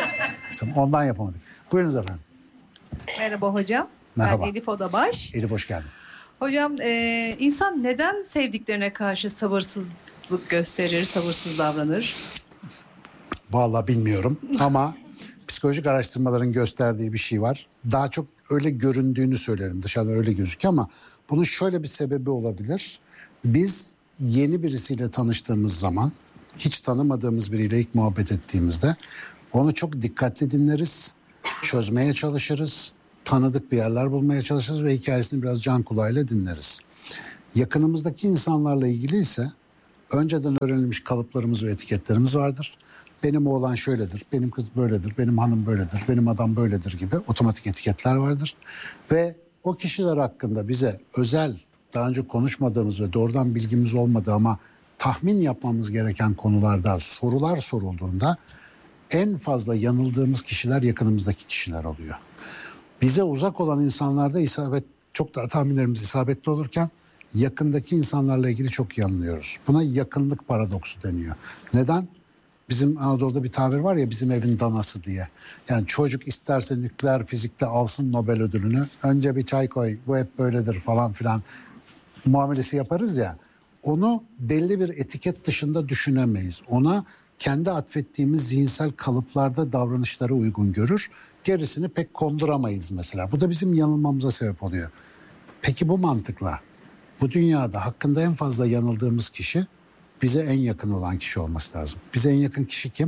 I: Ondan yapamadık. Buyurunuz efendim.
P: Merhaba hocam.
I: Merhaba.
P: Ben Elif Odabaş.
I: Elif hoş geldin.
P: Hocam insan neden sevdiklerine karşı sabırsızlık gösterir, sabırsız davranır?
I: Vallahi bilmiyorum ama psikolojik araştırmaların gösterdiği bir şey var. Daha çok öyle göründüğünü söylerim. Dışarıdan öyle gözüküyor ama bunun şöyle bir sebebi olabilir. Biz yeni birisiyle tanıştığımız zaman hiç tanımadığımız biriyle ilk muhabbet ettiğimizde onu çok dikkatli dinleriz, çözmeye çalışırız, tanıdık bir yerler bulmaya çalışırız ve hikayesini biraz can kulağıyla dinleriz. Yakınımızdaki insanlarla ilgili ise önceden öğrenilmiş kalıplarımız ve etiketlerimiz vardır. Benim oğlan şöyledir, benim kız böyledir, benim hanım böyledir, benim adam böyledir gibi otomatik etiketler vardır. Ve o kişiler hakkında bize özel, daha önce konuşmadığımız ve doğrudan bilgimiz olmadığı ama tahmin yapmamız gereken konularda sorular sorulduğunda en fazla yanıldığımız kişiler yakınımızdaki kişiler oluyor. Bize uzak olan insanlarda çok daha tahminlerimiz isabetli olurken yakındaki insanlarla ilgili çok yanılıyoruz. Buna yakınlık paradoksu deniyor. Neden? Bizim Anadolu'da bir tabir var ya, bizim evin danası diye. Yani çocuk isterse nükleer fizikte alsın Nobel ödülünü. Önce bir çay koy, bu hep böyledir falan filan muamelesi yaparız ya. Onu belli bir etiket dışında düşünemeyiz. Ona kendi atfettiğimiz zihinsel kalıplarda davranışları uygun görür. Gerisini pek konduramayız mesela. Bu da bizim yanılmamıza sebep oluyor. Peki bu mantıkla bu dünyada hakkında en fazla yanıldığımız kişi bize en yakın olan kişi olması lazım. Bize en yakın kişi kim?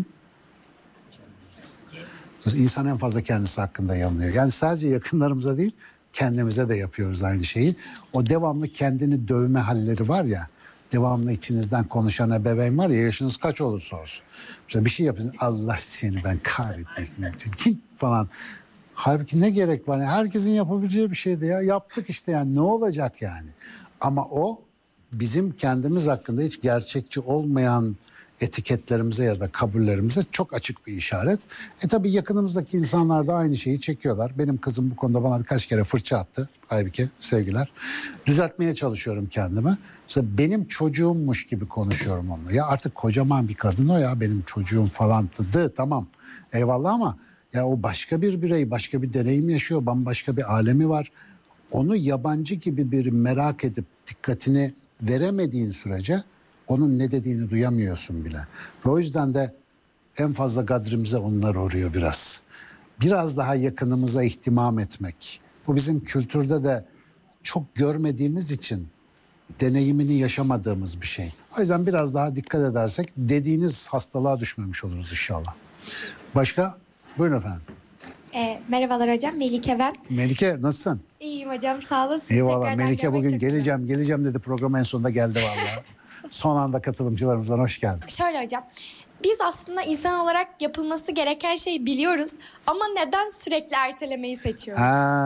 I: İnsan en fazla kendisi hakkında yanılıyor. Yani sadece yakınlarımıza değil, kendimize de yapıyoruz aynı şeyi. O devamlı kendini dövme halleri var ya, devamlı içinizden konuşan ebeveyn var ya, yaşınız kaç olursa olsun. Mesela bir şey yapıyorsun, Allah seni ben kahretmesin falan. Halbuki ne gerek var? Herkesin yapabileceği bir şeydi ya. Yaptık işte, yani ne olacak yani? Ama o bizim kendimiz hakkında hiç gerçekçi olmayan etiketlerimize ya da kabullerimize çok açık bir işaret. Tabii yakınımızdaki insanlar da aynı şeyi çekiyorlar. Benim kızım bu konuda bana birkaç kere fırça attı. Aybike, sevgiler. Düzeltmeye çalışıyorum kendimi. Mesela benim çocuğummuş gibi konuşuyorum onunla. Ya artık kocaman bir kadın o ya, benim çocuğum falan. Tamam eyvallah ama ya o başka bir birey, başka bir deneyim yaşıyor. Bambaşka bir alemi var. Onu yabancı gibi bir merak edip dikkatini veremediğin sürece onun ne dediğini duyamıyorsun bile. Ve o yüzden de en fazla gadrimize onlar uğruyor biraz. Biraz daha yakınımıza ihtimam etmek. Bu bizim kültürde de çok görmediğimiz için deneyimini yaşamadığımız bir şey. O yüzden biraz daha dikkat edersek dediğiniz hastalığa düşmemiş oluruz inşallah. Başka? Buyurun efendim.
Q: Merhabalar hocam, Melike ben.
I: Melike nasılsın?
Q: İyiyim hocam, sağ olun.
I: Eyvallah. Melike bugün geleceğim dedi, program en sonunda geldi vallahi. Son anda katılımcılarımızdan hoş geldin.
Q: Şöyle hocam, biz aslında insan olarak yapılması gereken şeyi biliyoruz ama neden sürekli ertelemeyi seçiyoruz?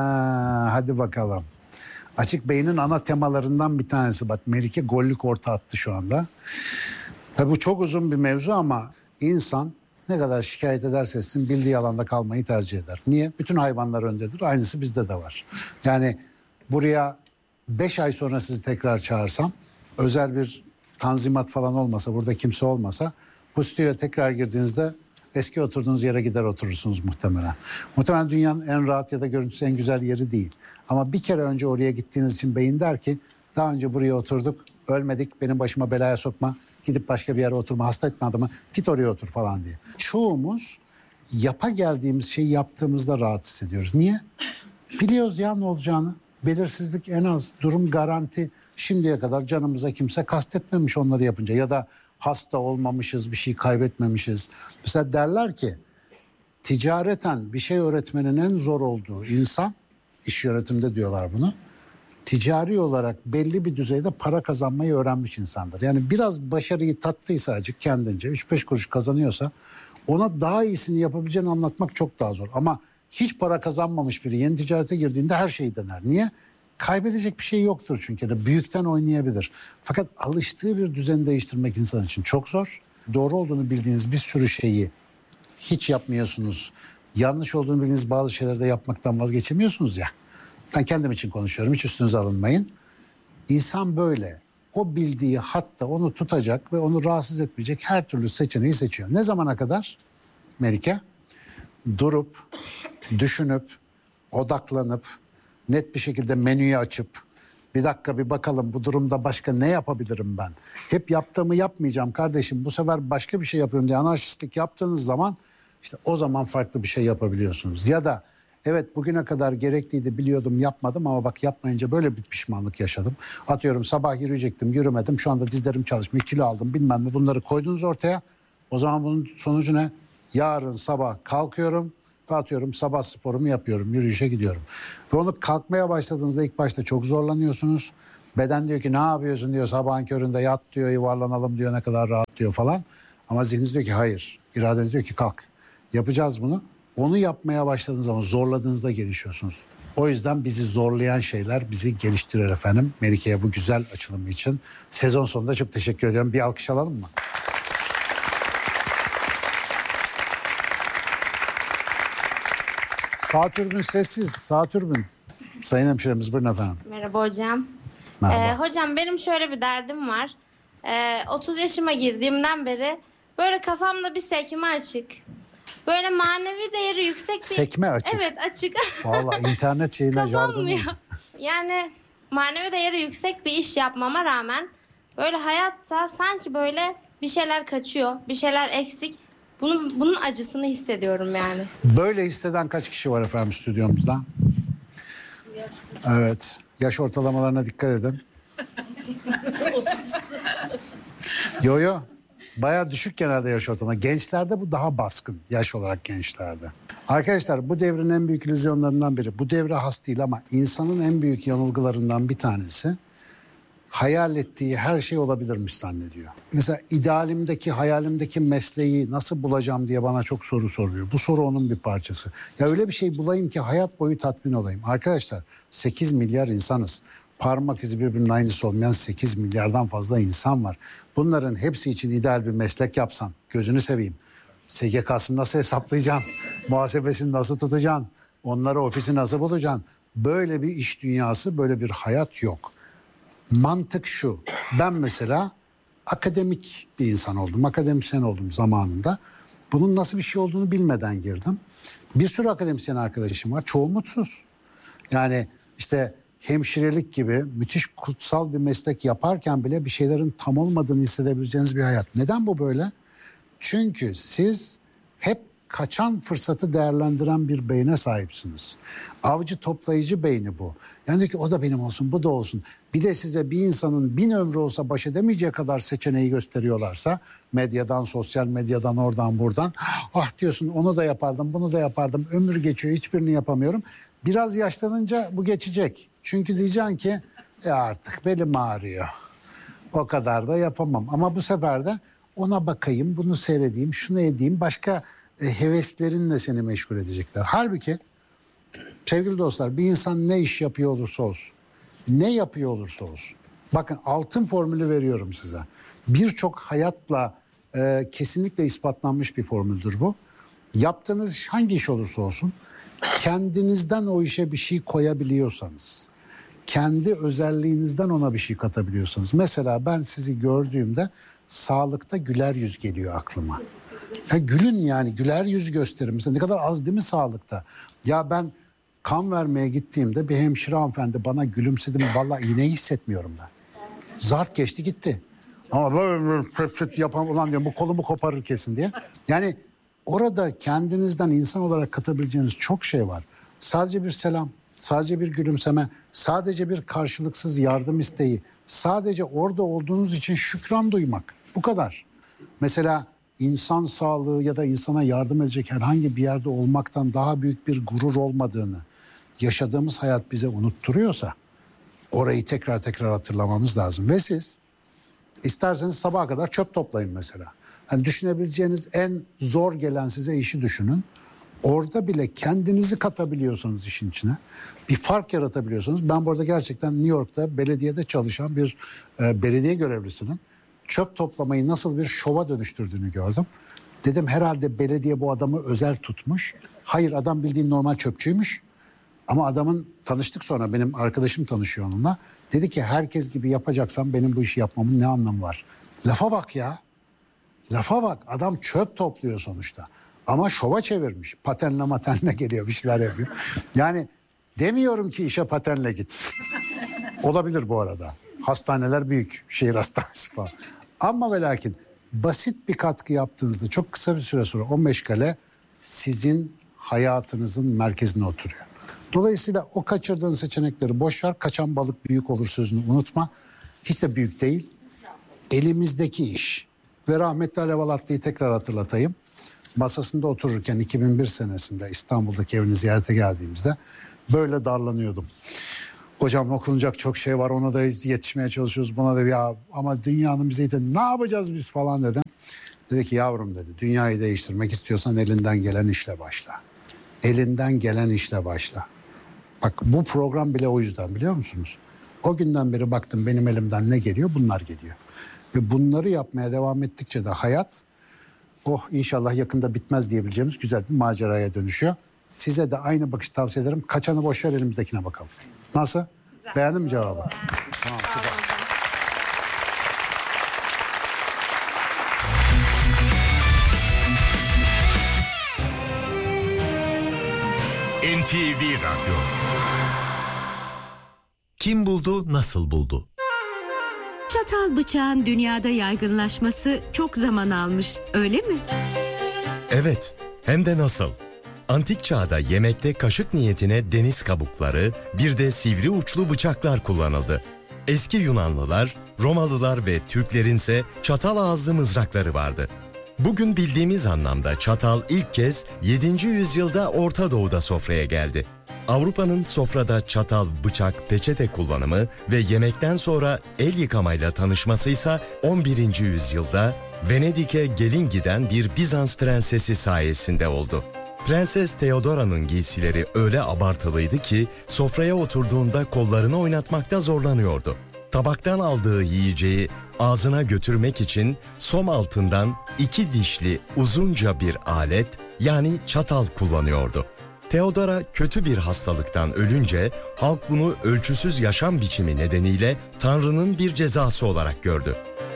I: Hadi bakalım. Açık beynin ana temalarından bir tanesi. Bak Melike gollük orta attı şu anda. Tabii bu çok uzun bir mevzu ama insan ne kadar şikayet ederse etsin bildiği alanda kalmayı tercih eder. Niye? Bütün hayvanlar öndedir. Aynısı bizde de var. Yani buraya 5 ay sonra sizi tekrar çağırsam, özel bir tanzimat falan olmasa, burada kimse olmasa, bu stüdyoya tekrar girdiğinizde eski oturduğunuz yere gider oturursunuz muhtemelen. Muhtemelen dünyanın en rahat ya da görüntüsü en güzel yeri değil. Ama bir kere önce oraya gittiğiniz için beyin der ki, daha önce buraya oturduk, ölmedik, benim başıma belaya sokma, gidip başka bir yere oturma, hasta etme adamı, git oraya otur falan diye. Çoğumuz yapa geldiğimiz şeyi yaptığımızda rahat hissediyoruz. Niye? Biliyoruz ya ne olacağını. Belirsizlik en az, durum garanti. Şimdiye kadar canımıza kimse kastetmemiş onları yapınca, ya da hasta olmamışız, bir şey kaybetmemişiz. Mesela derler ki ticareten bir şey öğretmenin en zor olduğu insan, iş yönetimde diyorlar bunu, ticari olarak belli bir düzeyde para kazanmayı öğrenmiş insandır. Yani biraz başarıyı tattıysa acık kendince 3-5 kuruş kazanıyorsa ona daha iyisini yapabileceğini anlatmak çok daha zor. Ama hiç para kazanmamış biri yeni ticarete girdiğinde her şeyi dener. Niye? Kaybedecek bir şey yoktur çünkü de büyükten oynayabilir. Fakat alıştığı bir düzeni değiştirmek insan için çok zor. Doğru olduğunu bildiğiniz bir sürü şeyi hiç yapmıyorsunuz. Yanlış olduğunu bildiğiniz bazı şeyleri de yapmaktan vazgeçemiyorsunuz ya. Ben kendim için konuşuyorum, hiç üstünüze alınmayın. İnsan böyle. O bildiği hatta onu tutacak ve onu rahatsız etmeyecek her türlü seçeneği seçiyor. Ne zamana kadar? Melike, durup, düşünüp, odaklanıp, net bir şekilde menüyü açıp, bir dakika bir bakalım bu durumda başka ne yapabilirim ben? Hep yaptığımı yapmayacağım kardeşim, bu sefer başka bir şey yapıyorum diye anarşistlik yaptığınız zaman, işte o zaman farklı bir şey yapabiliyorsunuz. Ya da Evet, bugüne kadar gerekliydi, biliyordum, yapmadım ama bak yapmayınca böyle bir pişmanlık yaşadım. Atıyorum sabah yürüyecektim, yürümedim, şu anda dizlerim çalışmıyor, kilo aldım bilmem ne, bunları koydunuz ortaya. O zaman bunun sonucu ne? Yarın sabah kalkıyorum, atıyorum sabah sporumu yapıyorum, yürüyüşe gidiyorum. Ve onu kalkmaya başladığınızda ilk başta çok zorlanıyorsunuz. Beden diyor ki ne yapıyorsun diyor, sabahın köründe yat diyor, yuvarlanalım diyor, ne kadar rahat diyor falan. Ama zihniniz diyor ki hayır, iradeniz diyor ki kalk, yapacağız bunu. Onu yapmaya başladığınız zaman, zorladığınızda gelişiyorsunuz. O yüzden bizi zorlayan şeyler bizi geliştirir efendim. Melike'ye bu güzel açılımı için sezon sonunda çok teşekkür ediyorum. Bir alkış alalım mı? Satürn'ün sessiz, Satürn'ün. Sayın hemşiremiz buyurun efendim.
K: Merhaba hocam.
I: Merhaba.
K: Hocam benim şöyle bir derdim var. 30 yaşıma girdiğimden beri böyle kafamda bir sekme açık. Böyle manevi değeri yüksek bir...
I: Sekme açık.
K: Evet, açık.
I: Vallahi internet şeyine jargonu.
K: Yani manevi değeri yüksek bir iş yapmama rağmen böyle hayatta sanki böyle bir şeyler kaçıyor, bir şeyler eksik. Bunun acısını hissediyorum yani.
I: Böyle hisseden kaç kişi var efendim stüdyomuzda? Evet. Yaş ortalamalarına dikkat edin. Yo. Bayağı düşük genelde yaş ortalama. Gençlerde bu daha baskın. Yaş olarak gençlerde. Arkadaşlar bu devrin en büyük illüzyonlarından biri. Bu devre has değil ama insanın en büyük yanılgılarından bir tanesi hayal ettiği her şey olabilirmiş zannediyor. Mesela idealimdeki, hayalimdeki mesleği nasıl bulacağım diye bana çok soru soruyor. Bu soru onun bir parçası. Ya öyle bir şey bulayım ki hayat boyu tatmin olayım. Arkadaşlar 8 milyar insanız. Parmak izi birbirinin aynısı olmayan 8 milyardan fazla insan var. Bunların hepsi için ideal bir meslek yapsan, gözünü seveyim. SGK'sını nasıl hesaplayacaksın? Muhasebesini nasıl tutacaksın? Onları ofisi nasıl bulacaksın? Böyle bir iş dünyası, böyle bir hayat yok. Mantık şu, ben mesela akademik bir insan oldum, akademisyen oldum zamanında. Bunun nasıl bir şey olduğunu bilmeden girdim. Bir sürü akademisyen arkadaşım var, çoğu mutsuz. Yani işte hemşirelik gibi müthiş kutsal bir meslek yaparken bile bir şeylerin tam olmadığını hissedebileceğiniz bir hayat. Neden bu böyle? Çünkü siz hep kaçan fırsatı değerlendiren bir beyne sahipsiniz. Avcı toplayıcı beyni bu. Yani diyor ki o da benim olsun, bu da olsun. Bir de size bir insanın 1000 ömrü olsa baş edemeyeceği kadar seçeneği gösteriyorlarsa medyadan, sosyal medyadan, oradan buradan. Ah diyorsun, onu da yapardım, bunu da yapardım. Ömür geçiyor, hiçbirini yapamıyorum. Biraz yaşlanınca bu geçecek. Çünkü diyeceksin ki artık belim ağrıyor. O kadar da yapamam. Ama bu sefer de ona bakayım, bunu seyredeyim, şunu edeyim. Başka heveslerinle seni meşgul edecekler. Halbuki sevgili dostlar, bir insan ne iş yapıyor olursa olsun, ne yapıyor olursa olsun. Bakın altın formülü veriyorum size. Birçok hayatla kesinlikle ispatlanmış bir formüldür bu. Yaptığınız iş hangi iş olursa olsun, kendinizden o işe bir şey koyabiliyorsanız, kendi özelliğinizden ona bir şey katabiliyorsanız. Mesela ben sizi gördüğümde sağlıkta güler yüz geliyor aklıma. Ya gülün, yani güler yüz gösterin. Mesela ne kadar az değil mi sağlıkta? Ya ben kan vermeye gittiğimde bir hemşire hanımefendi bana gülümsedi mi? Vallahi iğneyi hissetmiyorum ben. Zart geçti gitti. Ama böyle yapan ulan diyorum, bu kolumu koparır kesin diye. Yani orada kendinizden insan olarak katabileceğiniz çok şey var. Sadece bir selam, sadece bir gülümseme, sadece bir karşılıksız yardım isteği, sadece orada olduğunuz için şükran duymak. Bu kadar. Mesela insan sağlığı ya da insana yardım edecek herhangi bir yerde olmaktan daha büyük bir gurur olmadığını yaşadığımız hayat bize unutturuyorsa orayı tekrar hatırlamamız lazım. Ve siz isterseniz sabaha kadar çöp toplayın mesela. Hani düşünebileceğiniz en zor gelen size işi düşünün. Orada bile kendinizi katabiliyorsanız işin içine, bir fark yaratabiliyorsanız. Ben bu arada gerçekten New York'ta belediyede çalışan bir belediye görevlisinin çöp toplamayı nasıl bir şova dönüştürdüğünü gördüm. Dedim herhalde belediye bu adamı özel tutmuş. Hayır, adam bildiğin normal çöpçüymüş. Ama adamın, tanıştık sonra, benim arkadaşım tanışıyor onunla. Dedi ki herkes gibi yapacaksam benim bu işi yapmamın ne anlamı var? Lafa bak ya. Lafa bak, adam çöp topluyor sonuçta. Ama şova çevirmiş. Patenle geliyor, bir şeyler yapıyor. Yani demiyorum ki işe patenle git. Olabilir bu arada. Hastaneler büyük. Şehir hastanesi falan. Ama ve lakin basit bir katkı yaptığınızda çok kısa bir süre sonra o meşgale sizin hayatınızın merkezine oturuyor. Dolayısıyla o kaçırdığın seçenekleri boş ver. Kaçan balık büyük olur sözünü unutma. Hiç de büyük değil. Elimizdeki iş. Ve rahmetli Alev Alatlı'yı tekrar hatırlatayım. Masasında otururken 2001 senesinde İstanbul'daki evini ziyarete geldiğimizde böyle darlanıyordum. Hocam okunacak çok şey var, ona da yetişmeye çalışıyoruz, buna da ya ama dünyanın bize ne yapacağız biz falan dedim. Dedi ki yavrum dedi, dünyayı değiştirmek istiyorsan elinden gelen işle başla. Elinden gelen işle başla. Bak bu program bile o yüzden, biliyor musunuz? O günden beri baktım benim elimden ne geliyor? Bunlar geliyor. Ve bunları yapmaya devam ettikçe de hayat inşallah yakında bitmez diyebileceğimiz güzel bir maceraya dönüşüyor. Size de aynı bakış tavsiye ederim. Kaçanı boş ver, elimizdekine bakalım. Nasıl? Beğendin mi cevabı? Tamam, süper.
A: NTV Radyo.
R: Kim buldu, nasıl buldu?
S: Çatal bıçağın dünyada yaygınlaşması çok zaman almış, öyle mi?
R: Evet, hem de nasıl? Antik çağda yemekte kaşık niyetine deniz kabukları, bir de sivri uçlu bıçaklar kullanıldı. Eski Yunanlılar, Romalılar ve Türklerinse çatal ağızlı mızrakları vardı. Bugün bildiğimiz anlamda çatal ilk kez 7. yüzyılda Orta Doğu'da sofraya geldi. Avrupa'nın sofrada çatal, bıçak, peçete kullanımı ve yemekten sonra el yıkamayla tanışmasıysa 11. yüzyılda Venedik'e gelin giden bir Bizans prensesi sayesinde oldu. Prenses Theodora'nın giysileri öyle abartılıydı ki sofraya oturduğunda kollarını oynatmakta zorlanıyordu. Tabaktan aldığı yiyeceği ağzına götürmek için som altından 2 dişli uzunca bir alet yani çatal kullanıyordu. Theodora kötü bir hastalıktan ölünce halk bunu ölçüsüz yaşam biçimi nedeniyle Tanrı'nın bir cezası olarak gördü.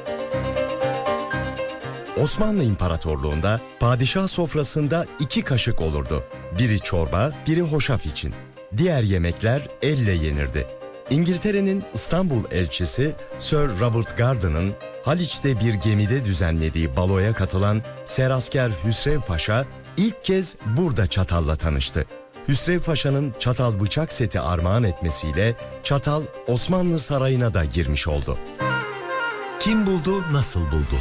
R: Osmanlı İmparatorluğu'nda padişah sofrasında 2 kaşık olurdu. Biri çorba, biri hoşaf için. Diğer yemekler elle yenirdi. İngiltere'nin İstanbul elçisi Sir Robert Garden'ın Haliç'te bir gemide düzenlediği baloya katılan Serasker Hüsrev Paşa ilk kez burada çatalla tanıştı. Hüsrev Paşa'nın çatal bıçak seti armağan etmesiyle çatal Osmanlı Sarayı'na da girmiş oldu. Kim buldu, nasıl buldu?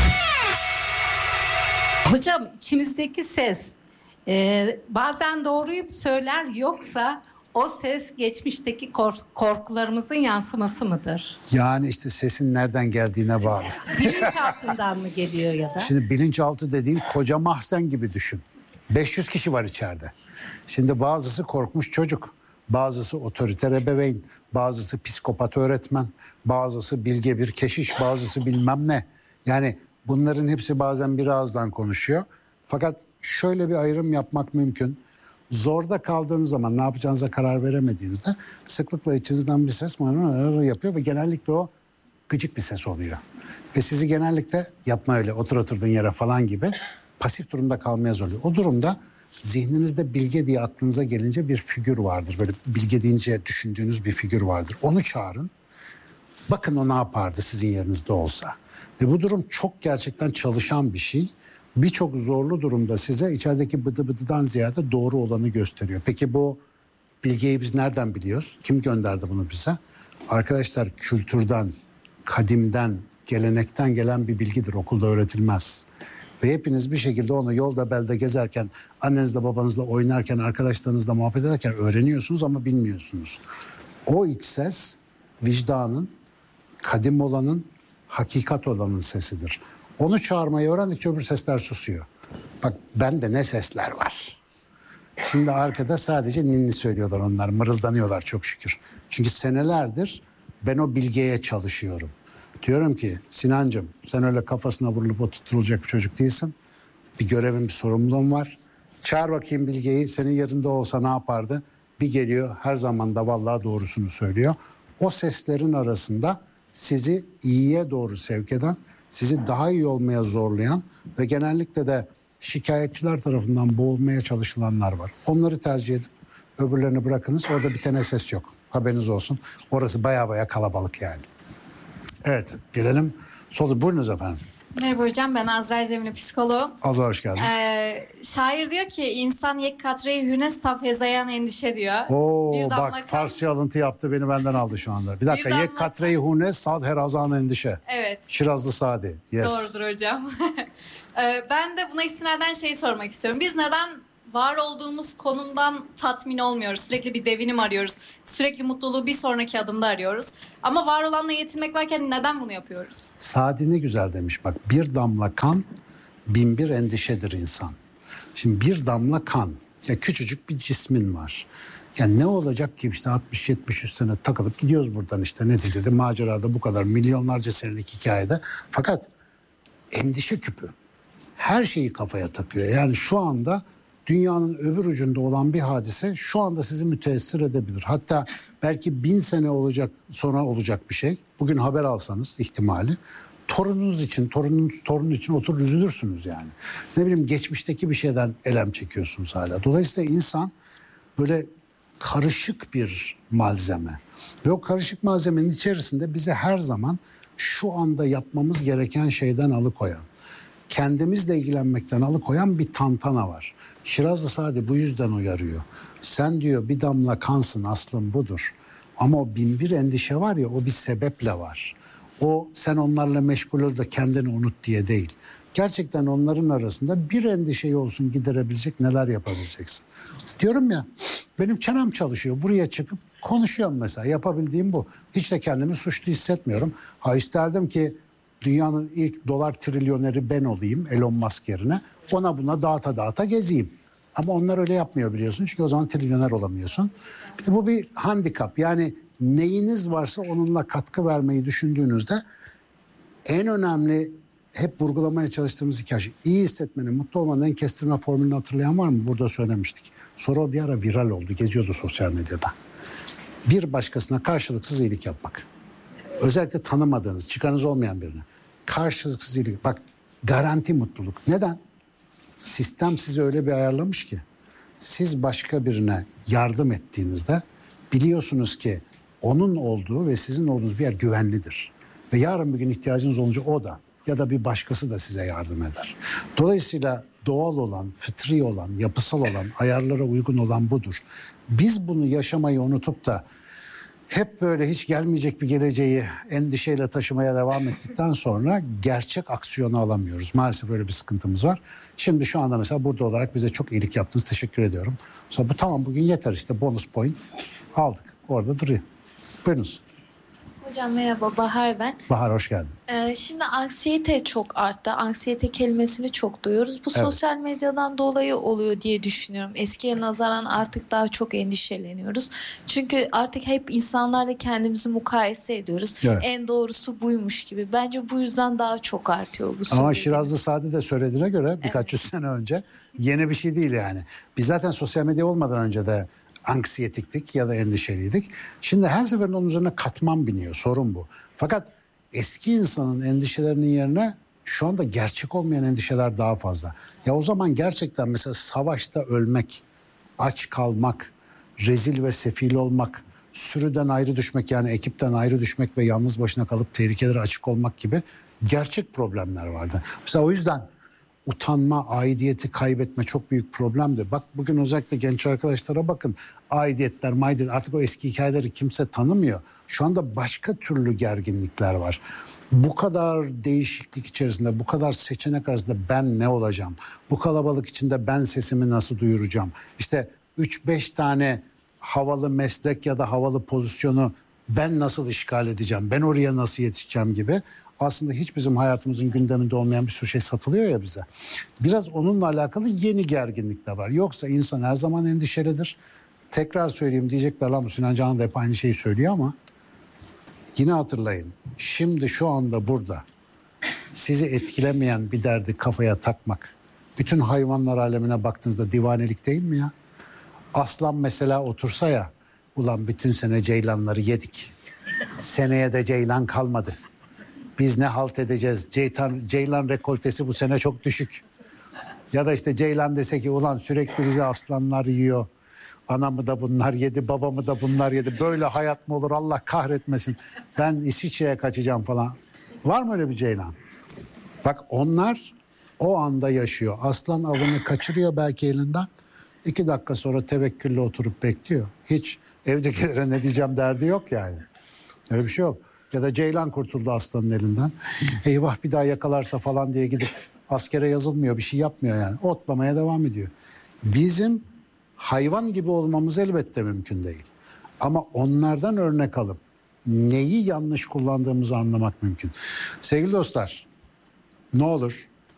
N: Hocam içimizdeki ses bazen doğruyu söyler, yoksa o ses geçmişteki korkularımızın yansıması mıdır?
I: Yani işte sesin nereden geldiğine bağlı.
N: Bilinçaltından mı geliyor ya da?
I: Şimdi bilinçaltı dediğin koca mahzen gibi düşün. 500 kişi var içeride. Şimdi bazısı korkmuş çocuk, bazısı otoriter ebeveyn, bazısı psikopat öğretmen, bazısı bilge bir keşiş, bazısı bilmem ne. Yani bunların hepsi bazen bir ağızdan konuşuyor. Fakat şöyle bir ayrım yapmak mümkün. Zorda kaldığınız zaman, ne yapacağınıza karar veremediğinizde sıklıkla içinizden bir ses yapıyor ve genellikle o gıcık bir ses oluyor. Ve sizi genellikle yapma öyle, oturduğun yere falan gibi pasif durumda kalmaya zorluyor. O durumda zihninizde bilge diye aklınıza gelince bir figür vardır. Böyle bilge deyince düşündüğünüz bir figür vardır. Onu çağırın. Bakın o ne yapardı sizin yerinizde olsa. Ve bu durum çok gerçekten çalışan bir şey. Birçok zorlu durumda size içerideki bıdı bıdıdan ziyade doğru olanı gösteriyor. Peki bu bilgiyi biz nereden biliyoruz? Kim gönderdi bunu bize? Arkadaşlar kültürden, kadimden, gelenekten gelen bir bilgidir. Okulda öğretilmez. Ve hepiniz bir şekilde onu yolda belde gezerken, annenizle babanızla oynarken, arkadaşlarınızla muhabbet ederken öğreniyorsunuz ama bilmiyorsunuz. O iç ses vicdanın, kadim olanın, hakikat olanın sesidir. Onu çağırmayı öğrendikçe öbür sesler susuyor. Bak bende ne sesler var. Şimdi arkada sadece ninni söylüyorlar onlar, mırıldanıyorlar çok şükür. Çünkü senelerdir ben o bilgeye çalışıyorum. Diyorum ki Sinancığım sen öyle kafasına vurulup oturtulacak bir çocuk değilsin. Bir görevin, bir sorumluluğun var. Çağır bakayım bilgeyi, senin yerinde olsa ne yapardı? Bir geliyor, her zaman da vallahi doğrusunu söylüyor. O seslerin arasında sizi iyiye doğru sevk eden, sizi daha iyi olmaya zorlayan ve genellikle de şikayetçiler tarafından boğulmaya çalışılanlar var. Onları tercih edip öbürlerini bırakınız. Orada bir tane ses yok. Haberiniz olsun. Orası baya baya kalabalık yani. Evet, gelelim. Buyurunuz efendim.
J: Merhaba hocam, ben Azra Cemile, psikoloğum.
I: Azra hoş geldin.
J: Şair diyor ki insan yek katreyi hüne saf hezayan endişe diyor.
I: Oo bak Farsça alıntı yaptı, beni benden aldı şu anda. Bir dakika, yek katreyi hune sad herazan endişe.
J: Evet.
I: Şirazlı Sadi. Yes.
J: Doğrudur hocam. Ben de buna istinaden şeyi sormak istiyorum. Biz neden var olduğumuz konumdan tatmin olmuyoruz? Sürekli bir devinim arıyoruz. Sürekli mutluluğu bir sonraki adımda arıyoruz. Ama var olanla yetinmek varken neden bunu yapıyoruz?
I: Sadi ne güzel demiş bak, bir damla kan bin bir endişedir insan. Şimdi bir damla kan, ya küçücük bir cismin var. Yani ne olacak ki işte 60-70 sene takılıp gidiyoruz buradan işte neticede macerada bu kadar milyonlarca senelik hikayede. Fakat endişe küpü her şeyi kafaya takıyor. Yani şu anda dünyanın öbür ucunda olan bir hadise şu anda sizi müteessir edebilir. Hatta belki 1000 sene sonra olacak bir şey. Bugün haber alsanız ihtimali. Torununuz için, torunun için oturur üzülürsünüz yani. Ne bileyim, geçmişteki bir şeyden elem çekiyorsunuz hala. Dolayısıyla insan böyle karışık bir malzeme. Ve o karışık malzemenin içerisinde bizi her zaman şu anda yapmamız gereken şeyden alıkoyan, kendimizle ilgilenmekten alıkoyan bir tantana var. Şirazlı Sadi bu yüzden uyarıyor. Sen diyor bir damla kansın, aslın budur. Ama o bin bir endişe var ya, o bir sebeple var. O sen onlarla meşgul ol da kendini unut diye değil. Gerçekten onların arasında bir endişeyi olsun giderebilecek neler yapabileceksin. İşte diyorum ya, benim çenem çalışıyor. Buraya çıkıp konuşuyorum mesela. Yapabildiğim bu. Hiç de kendimi suçlu hissetmiyorum. Ha, isterdim ki dünyanın ilk dolar trilyoneri ben olayım Elon Musk yerine. Ona buna dağıta gezeyim. Ama onlar öyle yapmıyor biliyorsun. Çünkü o zaman trilyoner olamıyorsun. İşte bu bir handikap. Yani neyiniz varsa onunla katkı vermeyi düşündüğünüzde en önemli, hep vurgulamaya çalıştığımız hikaye, iyi hissetmenin, mutlu olmanın en kestirme formülünü hatırlayan var mı? Burada söylemiştik. Sonra o bir ara viral oldu. Geziyordu sosyal medyada. Bir başkasına karşılıksız iyilik yapmak. Özellikle tanımadığınız, çıkarınız olmayan birine. Karşılıksız iyilik. Bak, garanti mutluluk. Neden? Sistem sizi öyle bir ayarlamış ki siz başka birine yardım ettiğinizde biliyorsunuz ki onun olduğu ve sizin olduğunuz bir yer güvenlidir. Ve yarın bir gün ihtiyacınız olunca o da ya da bir başkası da size yardım eder. Dolayısıyla doğal olan, fıtri olan, yapısal olan, ayarlara uygun olan budur. Biz bunu yaşamayı unutup da hep böyle hiç gelmeyecek bir geleceği endişeyle taşımaya devam ettikten sonra gerçek aksiyonu alamıyoruz. Maalesef öyle bir sıkıntımız var. Şimdi şu anda mesela burada olarak bize çok iyilik yaptınız. Teşekkür ediyorum. Sonra bu tamam, bugün yeter işte, bonus point aldık. Orada duruyor. Buyurunuz.
T: Hocam merhaba, Bahar ben.
I: Bahar hoş geldin.
T: Şimdi anksiyete çok arttı. Anksiyete kelimesini çok duyuyoruz. Bu sosyal medyadan dolayı oluyor diye düşünüyorum. Eskiye nazaran artık daha çok endişeleniyoruz. Çünkü artık hep insanlarla kendimizi mukayese ediyoruz. Evet. En doğrusu buymuş gibi. Bence bu yüzden daha çok artıyor bu.
I: Ama Şirazlı Sadi de söylediğine göre birkaç yüz sene önce yeni bir şey değil yani. Biz zaten sosyal medya olmadan önce de anksiyetiktik ya da endişeliydik. Şimdi her seferinde onun üzerine katman biniyor. Sorun bu. Fakat eski insanın endişelerinin yerine şu anda gerçek olmayan endişeler daha fazla. Ya o zaman gerçekten mesela savaşta ölmek, aç kalmak, rezil ve sefil olmak, sürüden ayrı düşmek, yani ekipten ayrı düşmek ve yalnız başına kalıp tehlikelere açık olmak gibi gerçek problemler vardı. Mesela o yüzden utanma, aidiyeti kaybetme çok büyük problemdi. Bak bugün özellikle genç arkadaşlara bakın. Aidiyetler, maidiyet, artık o eski hikayeleri kimse tanımıyor. Şu anda başka türlü gerginlikler var. Bu kadar değişiklik içerisinde, bu kadar seçenek arasında ben ne olacağım? Bu kalabalık içinde ben sesimi nasıl duyuracağım? İşte 3-5 tane havalı meslek ya da havalı pozisyonu ben nasıl işgal edeceğim? Ben oraya nasıl yetişeceğim gibi. Aslında hiç bizim hayatımızın gündeminde olmayan bir sürü şey satılıyor ya bize. Biraz onunla alakalı yeni gerginlikler var. Yoksa insan her zaman endişelidir. Tekrar söyleyeyim, diyecekler lan bu Sinan Canan da hep aynı şeyi söylüyor ama yine hatırlayın. Şimdi şu anda burada sizi etkilemeyen bir derdi kafaya takmak, bütün hayvanlar alemine baktığınızda divanelik değil mi ya? Aslan mesela otursa ya, ulan bütün sene ceylanları yedik. Seneye de ceylan kalmadı. Biz ne halt edeceğiz? Ceylan rekoltesi bu sene çok düşük. Ya da işte ceylan dese ki ulan sürekli bizi aslanlar yiyor. Anamı da bunlar yedi, babamı da bunlar yedi. Böyle hayat mı olur, Allah kahretmesin. Ben İsviçre'ye kaçacağım falan. Var mı öyle bir ceylan? Bak onlar o anda yaşıyor. Aslan avını kaçırıyor belki elinden. 2 dakika sonra tevekkülle oturup bekliyor. Hiç evdekilere ne diyeceğim derdi yok yani. Öyle bir şey yok. Ya da ceylan kurtuldu aslanın elinden. Eyvah bir daha yakalarsa falan diye gidip askere yazılmıyor, bir şey yapmıyor yani. Otlamaya devam ediyor. Bizim hayvan gibi olmamız elbette mümkün değil. Ama onlardan örnek alıp neyi yanlış kullandığımızı anlamak mümkün. Sevgili dostlar, ne olur